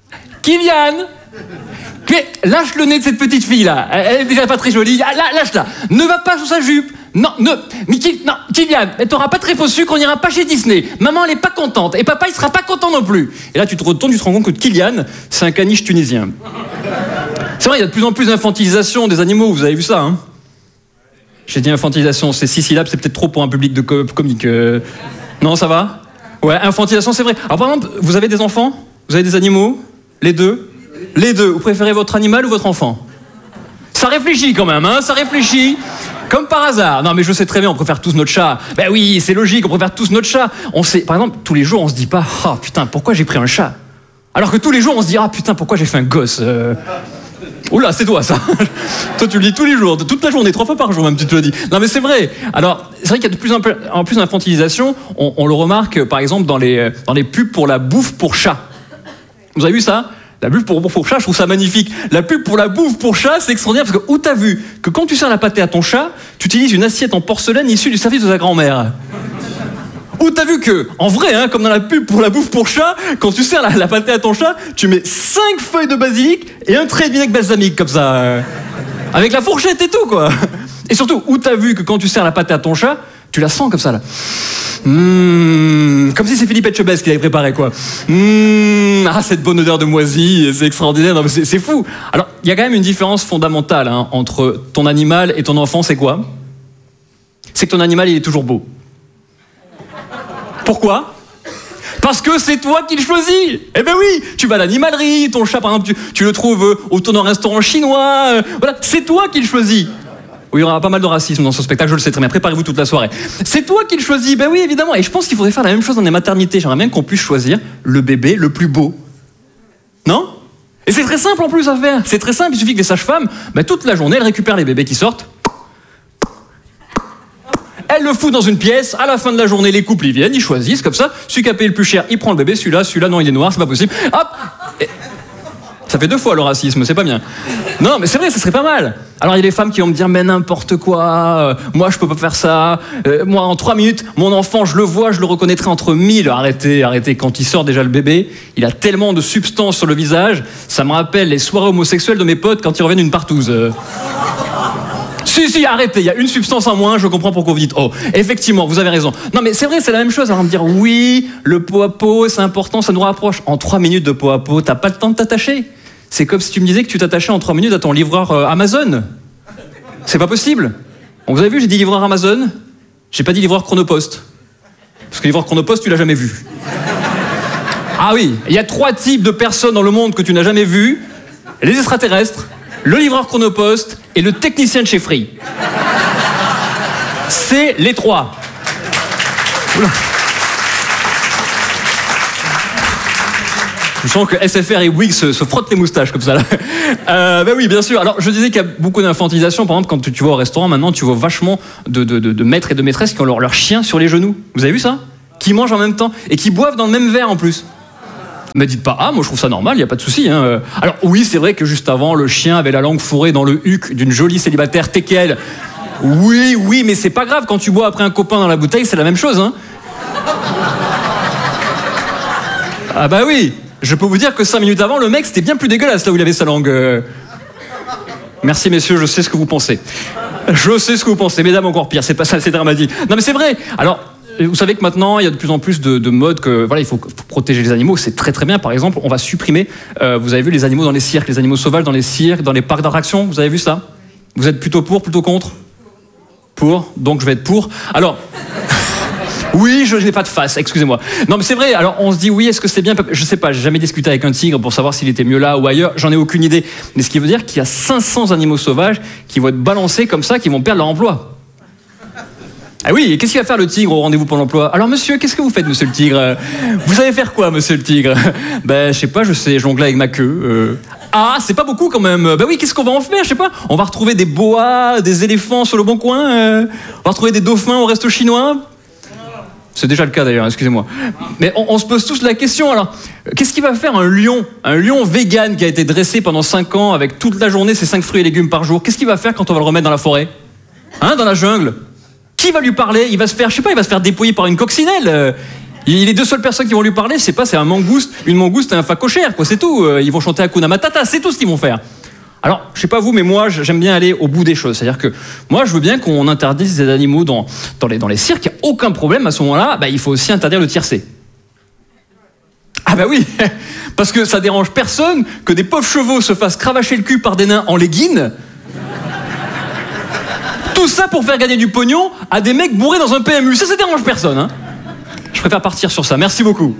Lâche le nez de cette petite fille-là, elle est déjà pas très jolie, lâche-la, ne va pas sous sa jupe. Non, Kylian, t'auras pas très faux sucre, on ira pas chez Disney. Maman, elle est pas contente, et papa, il sera pas content non plus. » Et là, tu te retournes, tu te rends compte que Kylian, c'est un caniche tunisien. C'est vrai, il y a de plus en plus d'infantilisation des animaux, vous avez vu ça, hein? J'ai dit infantilisation, c'est 6 syllabes, c'est peut-être trop pour un public de comique. Non, ça va? Ouais, infantilisation, c'est vrai. Alors, par exemple, vous avez des enfants? Vous avez des animaux? Les deux? Les deux. Vous préférez votre animal ou votre enfant? Ça réfléchit quand même, hein? Ça réfléchit. Comme par hasard. Non, mais je sais très bien, on préfère tous notre chat. Ben oui, c'est logique, on préfère tous notre chat. On sait, par exemple, tous les jours, on se dit pas « Ah, putain, pourquoi j'ai pris un chat ?» Alors que tous les jours, on se dit « Ah, putain, pourquoi j'ai fait un gosse Oula, c'est toi, ça. Toi, tu le dis tous les jours, toute la journée, 3 fois par jour, même, tu te le dis. Non, mais c'est vrai. Alors, c'est vrai qu'il y a de plus en plus d'infantilisation. On le remarque, par exemple, dans les pubs pour la bouffe pour chat. Vous avez vu ça? La pub pour chat, je trouve ça magnifique. La pub pour la bouffe pour chat, c'est extraordinaire parce que où t'as vu que quand tu sers la pâtée à ton chat, tu utilises une assiette en porcelaine issue du service de sa grand-mère. Où t'as vu que, en vrai, hein, comme dans la pub pour la bouffe pour chat, quand tu sers la pâtée à ton chat, tu mets 5 feuilles de basilic et un trait de vinaigre balsamique comme ça, avec la fourchette et tout, quoi. Et surtout, où t'as vu que quand tu sers la pâtée à ton chat, Tu la sens comme ça, là. Comme si c'est Philippe Etchebest qui l'avait préparé, quoi. Cette bonne odeur de moisi, c'est extraordinaire. Non, mais c'est fou. Alors, il y a quand même une différence fondamentale entre ton animal et ton enfant, c'est quoi? C'est que ton animal, il est toujours beau. Pourquoi? Parce que c'est toi qui le choisis. Eh ben oui, tu vas à l'animalerie, ton chat, par exemple, tu le trouves autour d'un restaurant chinois. Voilà, c'est toi qui le choisis. Oui, il y aura pas mal de racisme dans ce spectacle, je le sais très bien. Préparez-vous toute la soirée. C'est toi qui le choisis. Ben oui, évidemment. Et je pense qu'il faudrait faire la même chose dans les maternités. J'aimerais bien qu'on puisse choisir le bébé le plus beau. Non? Et c'est très simple en plus à faire. C'est très simple. Il suffit que les sages-femmes, toute la journée, elles récupèrent les bébés qui sortent. Elle le fout dans une pièce, à la fin de la journée, les couples, ils viennent, ils choisissent, comme ça, celui qui a payé le plus cher, il prend le bébé, celui-là, non, il est noir, c'est pas possible. Hop! Et ça fait 2 fois le racisme, c'est pas bien. Non, mais c'est vrai, ça serait pas mal. Alors, il y a des femmes qui vont me dire, mais n'importe quoi, moi, je peux pas faire ça. Moi, en 3 minutes, mon enfant, je le vois, je le reconnaîtrai entre 1000. Arrêtez, quand il sort déjà le bébé, il a tellement de substance sur le visage, ça me rappelle les soirées homosexuelles de mes potes quand ils reviennent d'une partouze. Si, arrêtez, il y a une substance en moins, je comprends pourquoi vous dites « Oh, effectivement, vous avez raison ». Non, mais c'est vrai, c'est la même chose. Alors, on va me dire « Oui, le pot à pot, c'est important, ça nous rapproche ». En 3 minutes de pot à pot, t'as pas le temps de t'attacher. C'est comme si tu me disais que tu t'attachais en 3 minutes à ton livreur Amazon. C'est pas possible. Bon, vous avez vu, j'ai dit livreur Amazon, j'ai pas dit livreur Chronopost. Parce que livreur Chronopost, tu l'as jamais vu. Ah oui, il y a 3 types de personnes dans le monde que tu n'as jamais vues. Les extraterrestres, le livreur Chronopost et le technicien de chez Free. C'est les 3. Oula. Je sens que SFR et Bouygues se frottent les moustaches comme ça. Ben oui, bien sûr. Alors, je disais qu'il y a beaucoup d'infantilisation. Par exemple, quand tu vas au restaurant, maintenant, tu vois vachement de maîtres et de maîtresses qui ont leur chien sur les genoux. Vous avez vu ça? Qui mangent en même temps et qui boivent dans le même verre en plus. Mais dites pas, moi je trouve ça normal, il n'y a pas de souci. Alors oui, c'est vrai que juste avant, le chien avait la langue fourrée dans le huc d'une jolie célibataire teckel. Oui, mais c'est pas grave, quand tu bois après un copain dans la bouteille, c'est la même chose. Ah bah oui, je peux vous dire que 5 minutes avant, le mec, c'était bien plus dégueulasse là où il avait sa langue. Merci messieurs, je sais ce que vous pensez. Je sais ce que vous pensez, mesdames encore pire, c'est pas ça, c'est dramatique. Non mais c'est vrai, alors... Vous savez que maintenant, il y a de plus en plus de modes que il faut protéger les animaux, c'est très très bien. Par exemple, on va supprimer, vous avez vu les animaux dans les cirques, les animaux sauvages dans les cirques, dans les parcs d'attractions, vous avez vu ça? Vous êtes plutôt pour, plutôt contre? Pour, donc je vais être pour. Alors, oui, je n'ai pas de face, excusez-moi. Non mais c'est vrai, alors on se dit oui, est-ce que c'est bien? Je sais pas, j'ai jamais discuté avec un tigre pour savoir s'il était mieux là ou ailleurs, j'en ai aucune idée. Mais ce qui veut dire qu'il y a 500 animaux sauvages qui vont être balancés comme ça, qui vont perdre leur emploi. Ah oui, et qu'est-ce qu'il va faire le tigre au rendez-vous pour l'emploi? Alors monsieur, qu'est-ce que vous faites, monsieur le tigre? Vous savez faire quoi, monsieur le tigre? Je sais pas, je sais jongler avec ma queue. Ah, c'est pas beaucoup quand même. Oui, qu'est-ce qu'on va en faire? Je sais pas. On va retrouver des boas, des éléphants sur le bon coin. On va retrouver des dauphins au resto chinois. C'est déjà le cas d'ailleurs, excusez-moi. Mais on se pose tous la question alors. Qu'est-ce qu'il va faire un lion vegan qui a été dressé pendant 5 ans avec toute la journée ses 5 fruits et légumes par jour? Qu'est-ce qu'il va faire quand on va le remettre dans la forêt? Dans la jungle? Qui va lui parler? Il va se faire dépouiller par une coccinelle. Les 2 seules personnes qui vont lui parler, c'est un mangouste, une mangouste et un phacochère, quoi, c'est tout. Ils vont chanter Hakuna Matata, c'est tout ce qu'ils vont faire. Alors, je sais pas vous, mais moi, j'aime bien aller au bout des choses. C'est-à-dire que moi, je veux bien qu'on interdise des animaux dans les cirques, il n'y a aucun problème. À ce moment-là, il faut aussi interdire le tiercé. Ah bah oui, parce que ça dérange personne que des pauvres chevaux se fassent cravacher le cul par des nains en leggings. Tout ça pour faire gagner du pognon à des mecs bourrés dans un PMU. Ça dérange personne. Je préfère partir sur ça. Merci beaucoup.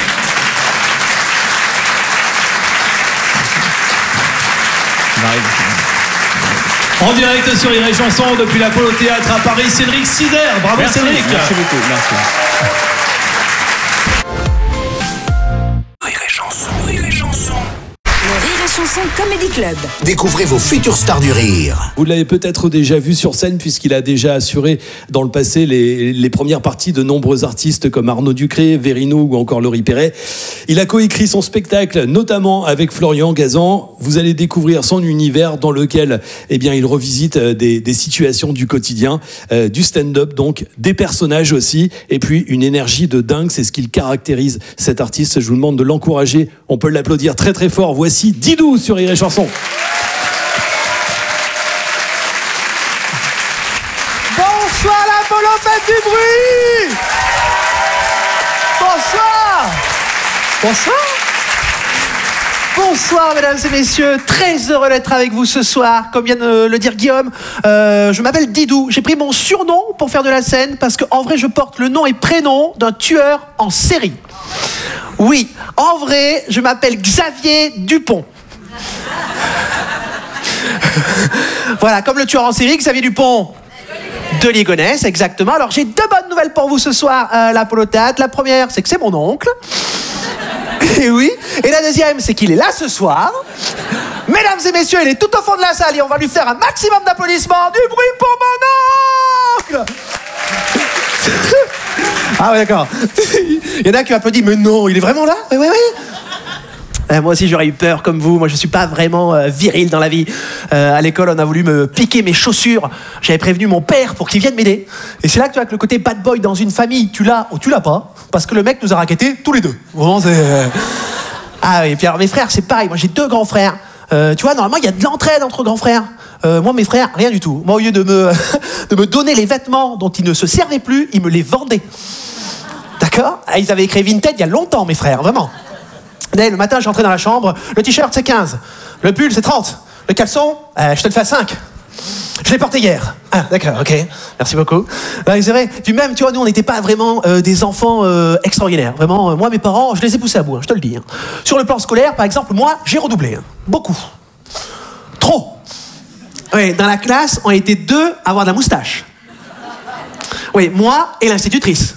En direct sur Rire et Chanson depuis l'Apollo Théâtre à Paris, Cédric Sider. Bravo. Merci, Cédric. Merci beaucoup. Merci. Rire et Chanson, Rire et Chanson. Le Rire et Chanson Comedy Club. Découvrez vos futures stars du rire. Vous l'avez peut-être déjà vu sur scène puisqu'il a déjà assuré dans le passé les premières parties de nombreux artistes comme Arnaud Ducré, Verino ou encore Laurie Perret. Il a coécrit son spectacle notamment avec Florian Gazan. Vous allez découvrir son univers dans lequel il revisite des situations du quotidien, du stand-up donc, des personnages aussi et puis une énergie de dingue. C'est ce qui caractérise cet artiste. Je vous demande de l'encourager. On peut l'applaudir très très fort. Voici Didou sur Rire et Chanson. Bonsoir la Apollo, faites du bruit! Bonsoir! Bonsoir! Bonsoir mesdames et messieurs, très heureux d'être avec vous ce soir. Comme vient de le dire Guillaume, je m'appelle Didou. J'ai pris mon surnom pour faire de la scène parce qu'en vrai je porte le nom et prénom d'un tueur en série. Oui, en vrai je m'appelle Xavier Dupont. Voilà, comme le tueur en série, Xavier Dupont de Ligonnès, exactement. Alors j'ai deux bonnes nouvelles pour vous ce soir à l'Apollo Théâtre. La première, c'est que c'est mon oncle. Et oui. Et la deuxième, c'est qu'il est là ce soir. Mesdames et messieurs, il est tout au fond de la salle et on va lui faire un maximum d'applaudissements. Du bruit pour mon oncle. Ah ouais, d'accord. Il y en a qui applaudissent, mais non, il est vraiment là? Oui, oui, oui. Moi aussi j'aurais eu peur comme vous. Moi je suis pas vraiment viril dans la vie. À l'école on a voulu me piquer mes chaussures. J'avais prévenu mon père pour qu'il vienne m'aider. Et c'est là que tu vois que le côté bad boy dans une famille, tu l'as ou tu l'as pas. Parce que le mec nous a raquettés tous les deux. Vraiment c'est... Ah oui, et puis alors mes frères c'est pareil. Moi j'ai deux grands frères. Tu vois, normalement il y a de l'entraide entre grands frères. Moi mes frères, rien du tout. Moi au lieu de me donner les vêtements dont ils ne se servaient plus, ils me les vendaient. D'accord? Ils avaient écrit Vinted il y a longtemps mes frères, vraiment. Le matin, je suis rentré dans la chambre. Le t-shirt, c'est 15. Le pull, c'est 30. Le caleçon, je te le fais à 5. Je l'ai porté hier. Ah, d'accord, ok. Merci beaucoup. C'est vrai. Puis même, tu vois, nous, on n'était pas vraiment des enfants extraordinaires. Vraiment, moi, mes parents, je les ai poussés à bout, hein, je te le dis. Hein. Sur le plan scolaire, par exemple, moi, j'ai redoublé. Hein. Beaucoup. Trop. Oui, dans la classe, on était deux à avoir de la moustache. Oui, moi et l'institutrice.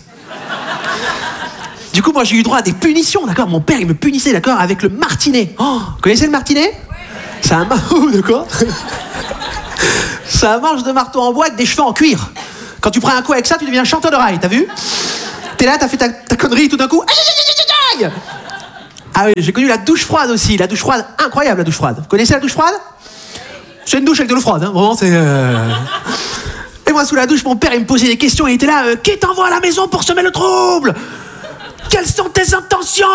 Du coup, moi, j'ai eu droit à des punitions, d'accord? Mon père, il me punissait, d'accord, avec le martinet. Oh, vous connaissez le martinet? Ouais. C'est un marteau, d'accord? C'est un manche de marteau en bois avec des cheveux en cuir. Quand tu prends un coup avec ça, tu deviens chanteur de rail, t'as vu? T'es là, t'as fait ta connerie, tout d'un coup... Aïe, aïe, aïe, aïe, aïe. Ah oui, j'ai connu la douche froide aussi. La douche froide, incroyable, la douche froide. Vous connaissez la douche froide? C'est une douche avec de l'eau froide, hein, vraiment, c'est... Et moi, sous la douche, mon père, il me posait des questions, il était là, qui t'envoie à la maison pour semer le trouble? Quelles sont tes intentions?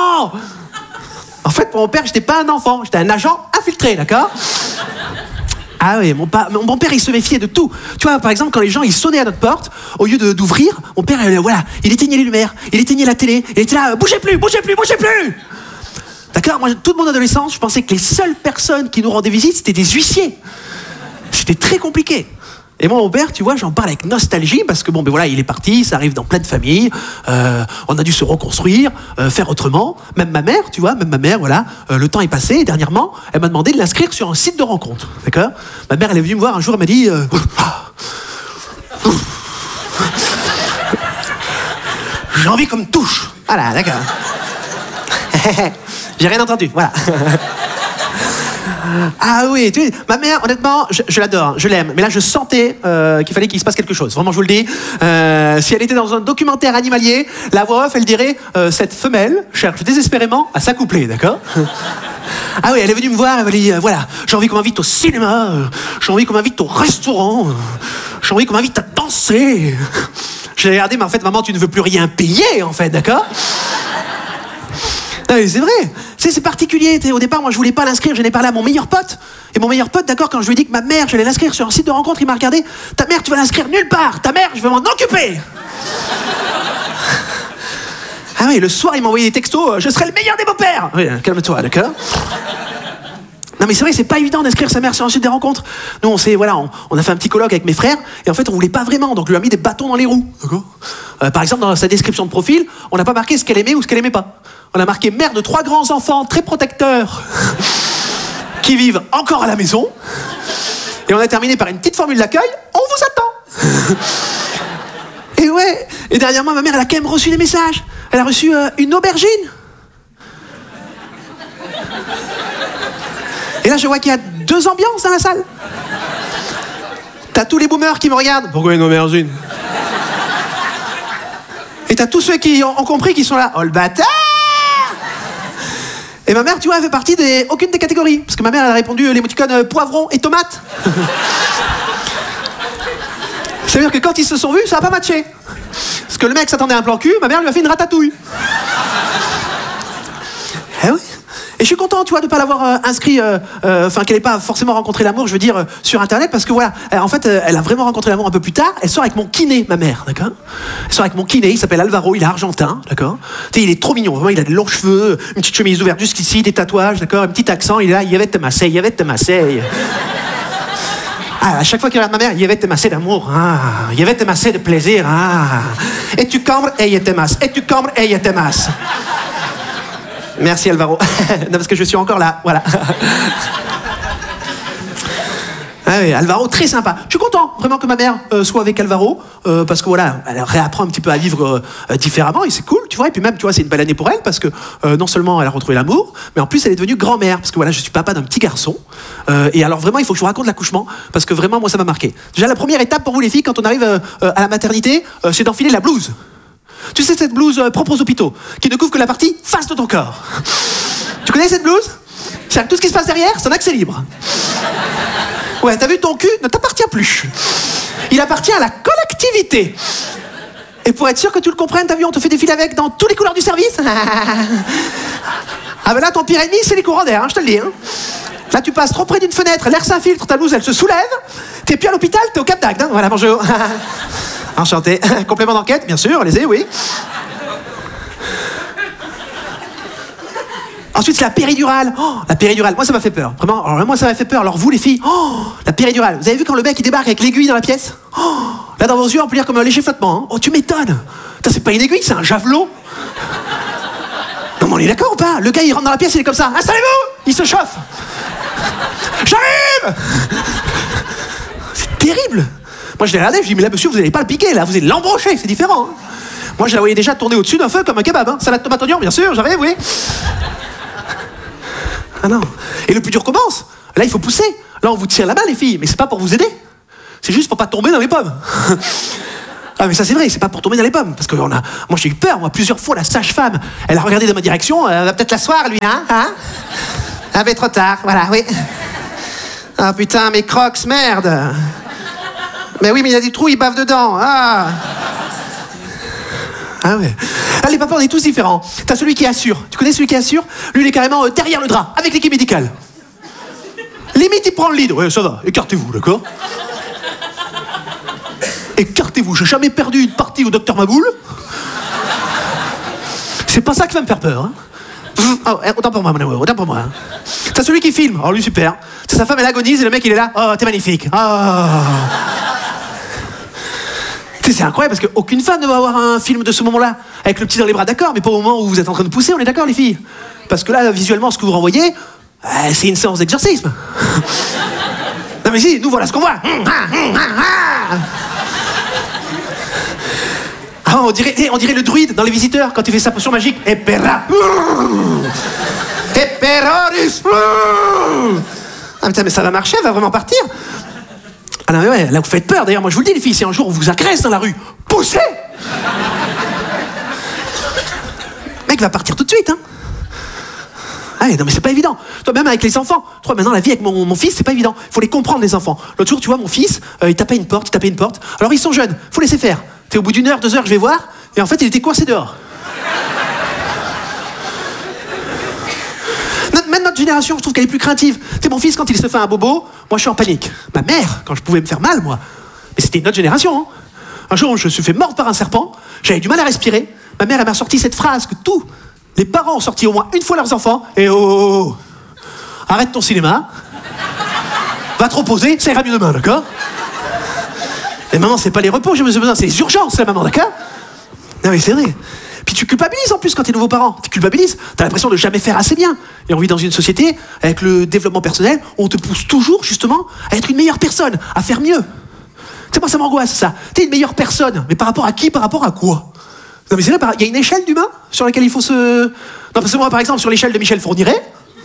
En fait, pour mon père, j'étais pas un enfant, j'étais un agent infiltré, d'accord? Ah oui, mon père, il se méfiait de tout. Tu vois, par exemple, quand les gens, ils sonnaient à notre porte, au lieu d'ouvrir, mon père, voilà, il éteignait les lumières, il éteignait la télé, il était là, bougez plus, bougez plus, bougez plus! D'accord? Moi, toute mon adolescence, je pensais que les seules personnes qui nous rendaient visite, c'était des huissiers. C'était très compliqué. Et moi, mon père, tu vois, j'en parle avec nostalgie parce que bon, ben voilà, il est parti, ça arrive dans plein de familles. On a dû se reconstruire, faire autrement. Même ma mère, tu vois, voilà, le temps est passé. Et dernièrement, elle m'a demandé de l'inscrire sur un site de rencontre, d'accord? Ma mère, elle est venue me voir un jour, elle m'a dit, j'ai envie qu'on me touche. Voilà, d'accord. J'ai rien entendu, voilà. Ah oui, tu sais, ma mère, honnêtement, je l'adore, je l'aime. Mais là, je sentais qu'il fallait qu'il se passe quelque chose. Vraiment, je vous le dis. Si elle était dans un documentaire animalier, la voix off, elle dirait cette femelle cherche désespérément à s'accoupler, d'accord? Ah oui, elle est venue me voir, elle m'a dit voilà, j'ai envie qu'on m'invite au cinéma, j'ai envie qu'on m'invite au restaurant, j'ai envie qu'on m'invite à danser. J'ai regardé, mais en fait, maman, tu ne veux plus rien payer, en fait, d'accord? Ah, c'est vrai, tu sais, c'est particulier. Au départ, moi, je voulais pas l'inscrire, j'en ai parlé à mon meilleur pote. Et mon meilleur pote, d'accord, quand je lui ai dit que ma mère, j'allais l'inscrire sur un site de rencontre, il m'a regardé. Ta mère, tu vas l'inscrire nulle part. Ta mère, je vais m'en occuper. Ah oui, le soir, il m'a envoyé des textos. Je serai le meilleur des beaux-pères. Oui, calme-toi, d'accord? Non mais c'est vrai, c'est pas évident d'inscrire sa mère sur un site des rencontres. Nous, on a fait un petit colloque avec mes frères, et en fait, on voulait pas vraiment, donc on lui a mis des bâtons dans les roues. D'accord. Par exemple, dans sa description de profil, on n'a pas marqué ce qu'elle aimait ou ce qu'elle aimait pas. On a marqué mère de 3 grands enfants très protecteurs qui vivent encore à la maison. Et on a terminé par une petite formule d'accueil. On vous attend. Et ouais. Et dernièrement, ma mère, elle a quand même reçu des messages. Elle a reçu une aubergine. Et là, je vois qu'il y a 2 ambiances dans la salle. T'as tous les boomers qui me regardent. Pourquoi une aubergine? Et t'as tous ceux qui ont compris qui sont là. Oh le bâtard! Et ma mère, tu vois, elle fait partie aucune des catégories. Parce que ma mère, elle a répondu l'émoticône poivron et tomate. C'est-à-dire que quand ils se sont vus, ça n'a pas matché. Parce que le mec s'attendait à un plan cul, ma mère lui a fait une ratatouille. Eh oui. Et je suis content, tu vois, de ne pas l'avoir inscrit, enfin, qu'elle n'ait pas forcément rencontré l'amour, je veux dire, sur Internet, parce que voilà, en fait, elle a vraiment rencontré l'amour un peu plus tard. Elle sort avec mon kiné, ma mère, d'accord? Elle sort avec mon kiné, il s'appelle Alvaro, il est argentin, d'accord? Tu sais, il est trop mignon, vraiment, il a de longs cheveux, une petite chemise ouverte jusqu'ici, des tatouages, d'accord? Un petit accent, il est là, il y avait te masser, il y avait te masser. Ah, à chaque fois qu'il regarde ma mère, il y avait te masser d'amour, ah, il y avait te masser de plaisir, ah. Et tu cambres et il te masse, et tu cambres et il te masse. Merci Alvaro. Non, parce que je suis encore là, voilà. Ah oui, Alvaro, très sympa. Je suis content vraiment que ma mère soit avec Alvaro, parce que voilà, elle réapprend un petit peu à vivre différemment, et c'est cool, tu vois. Et puis même, tu vois, c'est une belle année pour elle, parce que non seulement elle a retrouvé l'amour, mais en plus elle est devenue grand-mère, parce que voilà, je suis papa d'un petit garçon. Et alors vraiment, il faut que je vous raconte l'accouchement, parce que vraiment, moi, ça m'a marqué. Déjà, la première étape pour vous les filles, quand on arrive à la maternité, c'est d'enfiler la blouse. Tu sais, cette blouse propre aux hôpitaux, qui ne couvre que la partie face de ton corps. Tu connais cette blouse? C'est que tout ce qui se passe derrière, c'est un accès libre. Ouais, t'as vu, ton cul ne t'appartient plus. Il appartient à la collectivité. Et pour être sûr que tu le comprennes, t'as vu, on te fait défiler avec dans toutes les couleurs du service. Ah ben là, ton pire ennemi, c'est les courants d'air, hein, je te le dis. Hein. Là, tu passes trop près d'une fenêtre, l'air s'infiltre, ta blouse, elle se soulève. T'es plus à l'hôpital, t'es au Cap d'Agde. Hein. Voilà, bonjour. Enchanté. Complément d'enquête, bien sûr, allez-y, oui. Ensuite, c'est la péridurale. Oh, la péridurale, moi, ça m'a fait peur. Vraiment, alors, moi, ça m'a fait peur. Alors, vous, les filles, oh, la péridurale. Vous avez vu quand le mec, il débarque avec l'aiguille dans la pièce? Oh, là, dans vos yeux, on peut lire comme un léger flottement. Hein. Oh, tu m'étonnes. Putain, c'est pas une aiguille, c'est un javelot. Non, mais on est d'accord ou pas? Le gars, il rentre dans la pièce, il est comme ça. Installez-vous! Il se chauffe. J'arrive! C'est terrible. Moi, je l'ai regardé, je dis, mais là, monsieur, vous n'allez pas le piquer, là, vous allez l'embrocher, c'est différent. Hein. Moi, je la voyais déjà tourner au-dessus d'un feu comme un kebab. Hein. Salade tomate oignon, bien sûr, j'arrive, oui. Ah non. Et le plus dur commence. Là, il faut pousser. Là, on vous tire la main, les filles, mais c'est pas pour vous aider. C'est juste pour pas tomber dans les pommes. Ah, mais ça, c'est vrai, c'est pas pour tomber dans les pommes. Parce que moi, j'ai eu peur, moi, plusieurs fois, la sage-femme, elle a regardé dans ma direction, elle va peut-être l'asseoir, lui, hein, Ah, mais trop tard, voilà, oui. Ah, putain, mes crocs, merde. Mais oui, mais il y a des trous, il bave dedans. Ah ouais. Ah, les papas, on est tous différents. T'as celui qui assure. Tu connais celui qui assure? Lui, il est carrément derrière le drap, avec l'équipe médicale. Limite, il prend le lead. Ouais, ça va, écartez-vous, d'accord? Écartez-vous. J'ai jamais perdu une partie au docteur Maboul. C'est pas ça qui va me faire peur. Hein. Oh, autant pour moi, mon amour, autant pour moi. T'as celui qui filme. Oh, lui, super. C'est sa femme, elle agonise, et le mec, il est là. Oh, t'es magnifique. Oh. C'est incroyable parce qu'aucune femme ne va avoir un film de ce moment-là avec le petit dans les bras, d'accord, mais pas au moment où vous êtes en train de pousser, on est d'accord les filles? Parce que là, visuellement, ce que vous renvoyez, c'est une séance d'exorcisme. Non mais si, nous voilà ce qu'on voit. Ah, on dirait le druide dans Les Visiteurs quand il fait sa potion magique. Epera. Eperoris. Ah putain, mais ça va marcher, elle va vraiment partir. Ah non mais ouais, là vous faites peur, d'ailleurs moi je vous le dis les filles, si un jour on vous agresse dans la rue, poussez! Le mec va partir tout de suite, hein. Ah non mais c'est pas évident. Toi même avec les enfants, toi maintenant la vie avec mon fils c'est pas évident. Il faut les comprendre les enfants. L'autre jour tu vois mon fils, il tapait une porte. Alors ils sont jeunes, faut laisser faire. Au bout d'une heure, 2 heures je vais voir, et en fait il était coincé dehors. Même notre génération, je trouve qu'elle est plus craintive. Tu sais, mon fils, quand il se fait un bobo, moi, je suis en panique. Ma mère, quand je pouvais me faire mal, moi, mais c'était notre génération. Hein. Un jour, je me suis fait mordre par un serpent, j'avais du mal à respirer. Ma mère, elle m'a sorti cette phrase que tous les parents ont sorti au moins une fois leurs enfants. Et oh, arrête ton cinéma, va te reposer, ça ira mieux demain, d'accord? Mais maman, c'est pas les repos, j'ai besoin, c'est les urgences, la maman, d'accord? Non, mais c'est vrai. Puis tu culpabilises en plus quand t'es nouveau parent. Tu culpabilises, t'as l'impression de jamais faire assez bien. Et on vit dans une société, avec le développement personnel, où on te pousse toujours, justement, à être une meilleure personne, à faire mieux. Tu sais, moi, ça m'angoisse, ça. T'es une meilleure personne, mais par rapport à qui, par rapport à quoi? Non, mais c'est vrai, il y a une échelle d'humain sur laquelle il faut se... Non, parce que moi, par exemple, sur l'échelle de Michel Fourniret,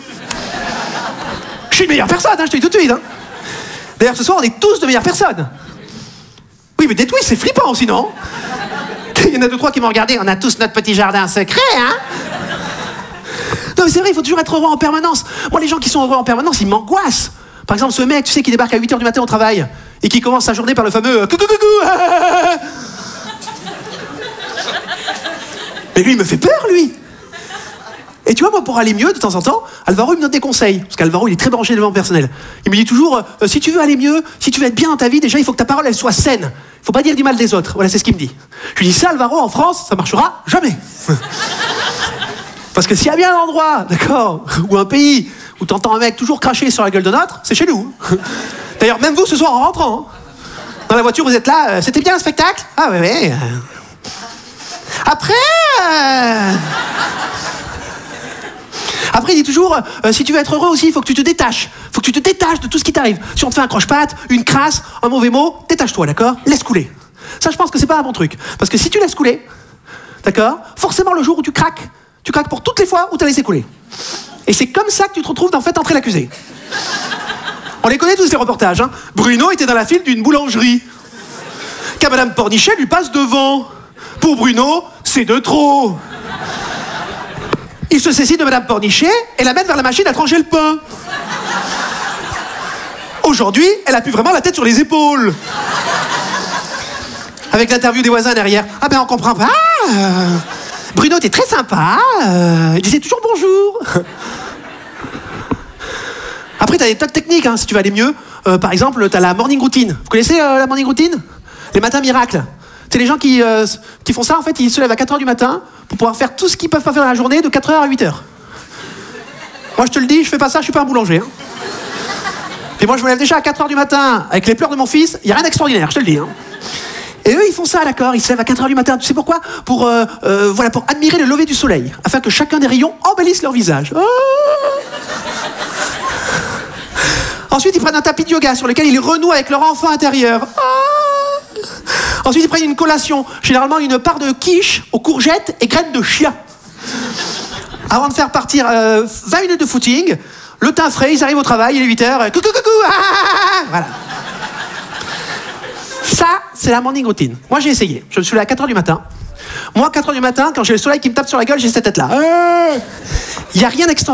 je suis une meilleure personne, hein, je te dis tout de suite. Hein. D'ailleurs, ce soir, on est tous de meilleures personnes. Oui, mais des twists, c'est flippant aussi, non? Il y en a 2-3 qui m'ont regardé, on a tous notre petit jardin secret, hein? Non mais c'est vrai, il faut toujours être heureux en permanence. Moi, les gens qui sont heureux en permanence, ils m'angoissent. Par exemple, ce mec, tu sais, qui débarque à 8h du matin au travail et qui commence sa journée par le fameux coucou. Mais lui, il me fait peur, lui. Et tu vois, moi, pour aller mieux, de temps en temps, Alvaro, il me donne des conseils. Parce qu'Alvaro, il est très branché développement personnel. Il me dit toujours, si tu veux aller mieux, si tu veux être bien dans ta vie, déjà, il faut que ta parole, elle soit saine. Il faut pas dire du mal des autres. Voilà, c'est ce qu'il me dit. Je lui dis, ça, Alvaro, en France, ça marchera jamais. Parce que s'il y a bien un endroit, d'accord, ou un pays où t'entends un mec toujours cracher sur la gueule de l'autre, c'est chez nous. D'ailleurs, même vous, ce soir, en rentrant, dans la voiture, vous êtes là, c'était bien un spectacle? Ah ouais, ouais. Après... Après, il dit toujours, si tu veux être heureux aussi, il faut que tu te détaches. Il faut que tu te détaches de tout ce qui t'arrive. Si on te fait un croche-patte, une crasse, un mauvais mot, détache-toi, d'accord? Laisse couler. Ça, je pense que c'est pas un bon truc. Parce que si tu laisses couler, d'accord, forcément, le jour où tu craques pour toutes les fois où tu as laissé couler. Et c'est comme ça que tu te retrouves, en fait, entrer l'accusé. On les connaît tous, ces reportages. Hein. Bruno était dans la file d'une boulangerie. Qu'à Madame Pornichet lui passe devant. Pour Bruno, c'est de trop. Il se saisit de Madame Pornichet et l'amène vers la machine à trancher le pain. Aujourd'hui, elle a plus vraiment la tête sur les épaules. Avec l'interview des voisins derrière. Ah ben on comprend pas. Bruno était très sympa. Il disait toujours bonjour. Après, t'as des tas de techniques hein, si tu veux aller mieux. Par exemple, t'as la morning routine. Vous connaissez la morning routine? Les matins miracles. C'est les gens qui font ça, en fait, ils se lèvent à 4h du matin pour pouvoir faire tout ce qu'ils peuvent pas faire dans la journée de 4h à 8h. Moi, je te le dis, je fais pas ça, je suis pas un boulanger. Hein. Et moi, je me lève déjà à 4h du matin avec les pleurs de mon fils, il y a rien d'extraordinaire, je te le dis. Hein. Et eux, ils font ça, d'accord, ils se lèvent à 4h du matin, tu sais pourquoi? Pour admirer le lever du soleil, afin que chacun des rayons embellisse leur visage. Oh. Ensuite, ils prennent un tapis de yoga sur lequel ils renouent avec leur enfant intérieur. Oh. Ensuite, ils prennent une collation, généralement une part de quiche aux courgettes et graines de chia. Avant de faire partir 20 minutes de footing, le teint frais, ils arrivent au travail, il est 8h, coucou, coucou, voilà. Ça, c'est la morning routine. Moi, j'ai essayé. Je me suis levé à 4h du matin. Moi, à 4h du matin, quand j'ai le soleil qui me tape sur la gueule, j'ai cette tête-là. Il n'y a rien d'extraordinaire.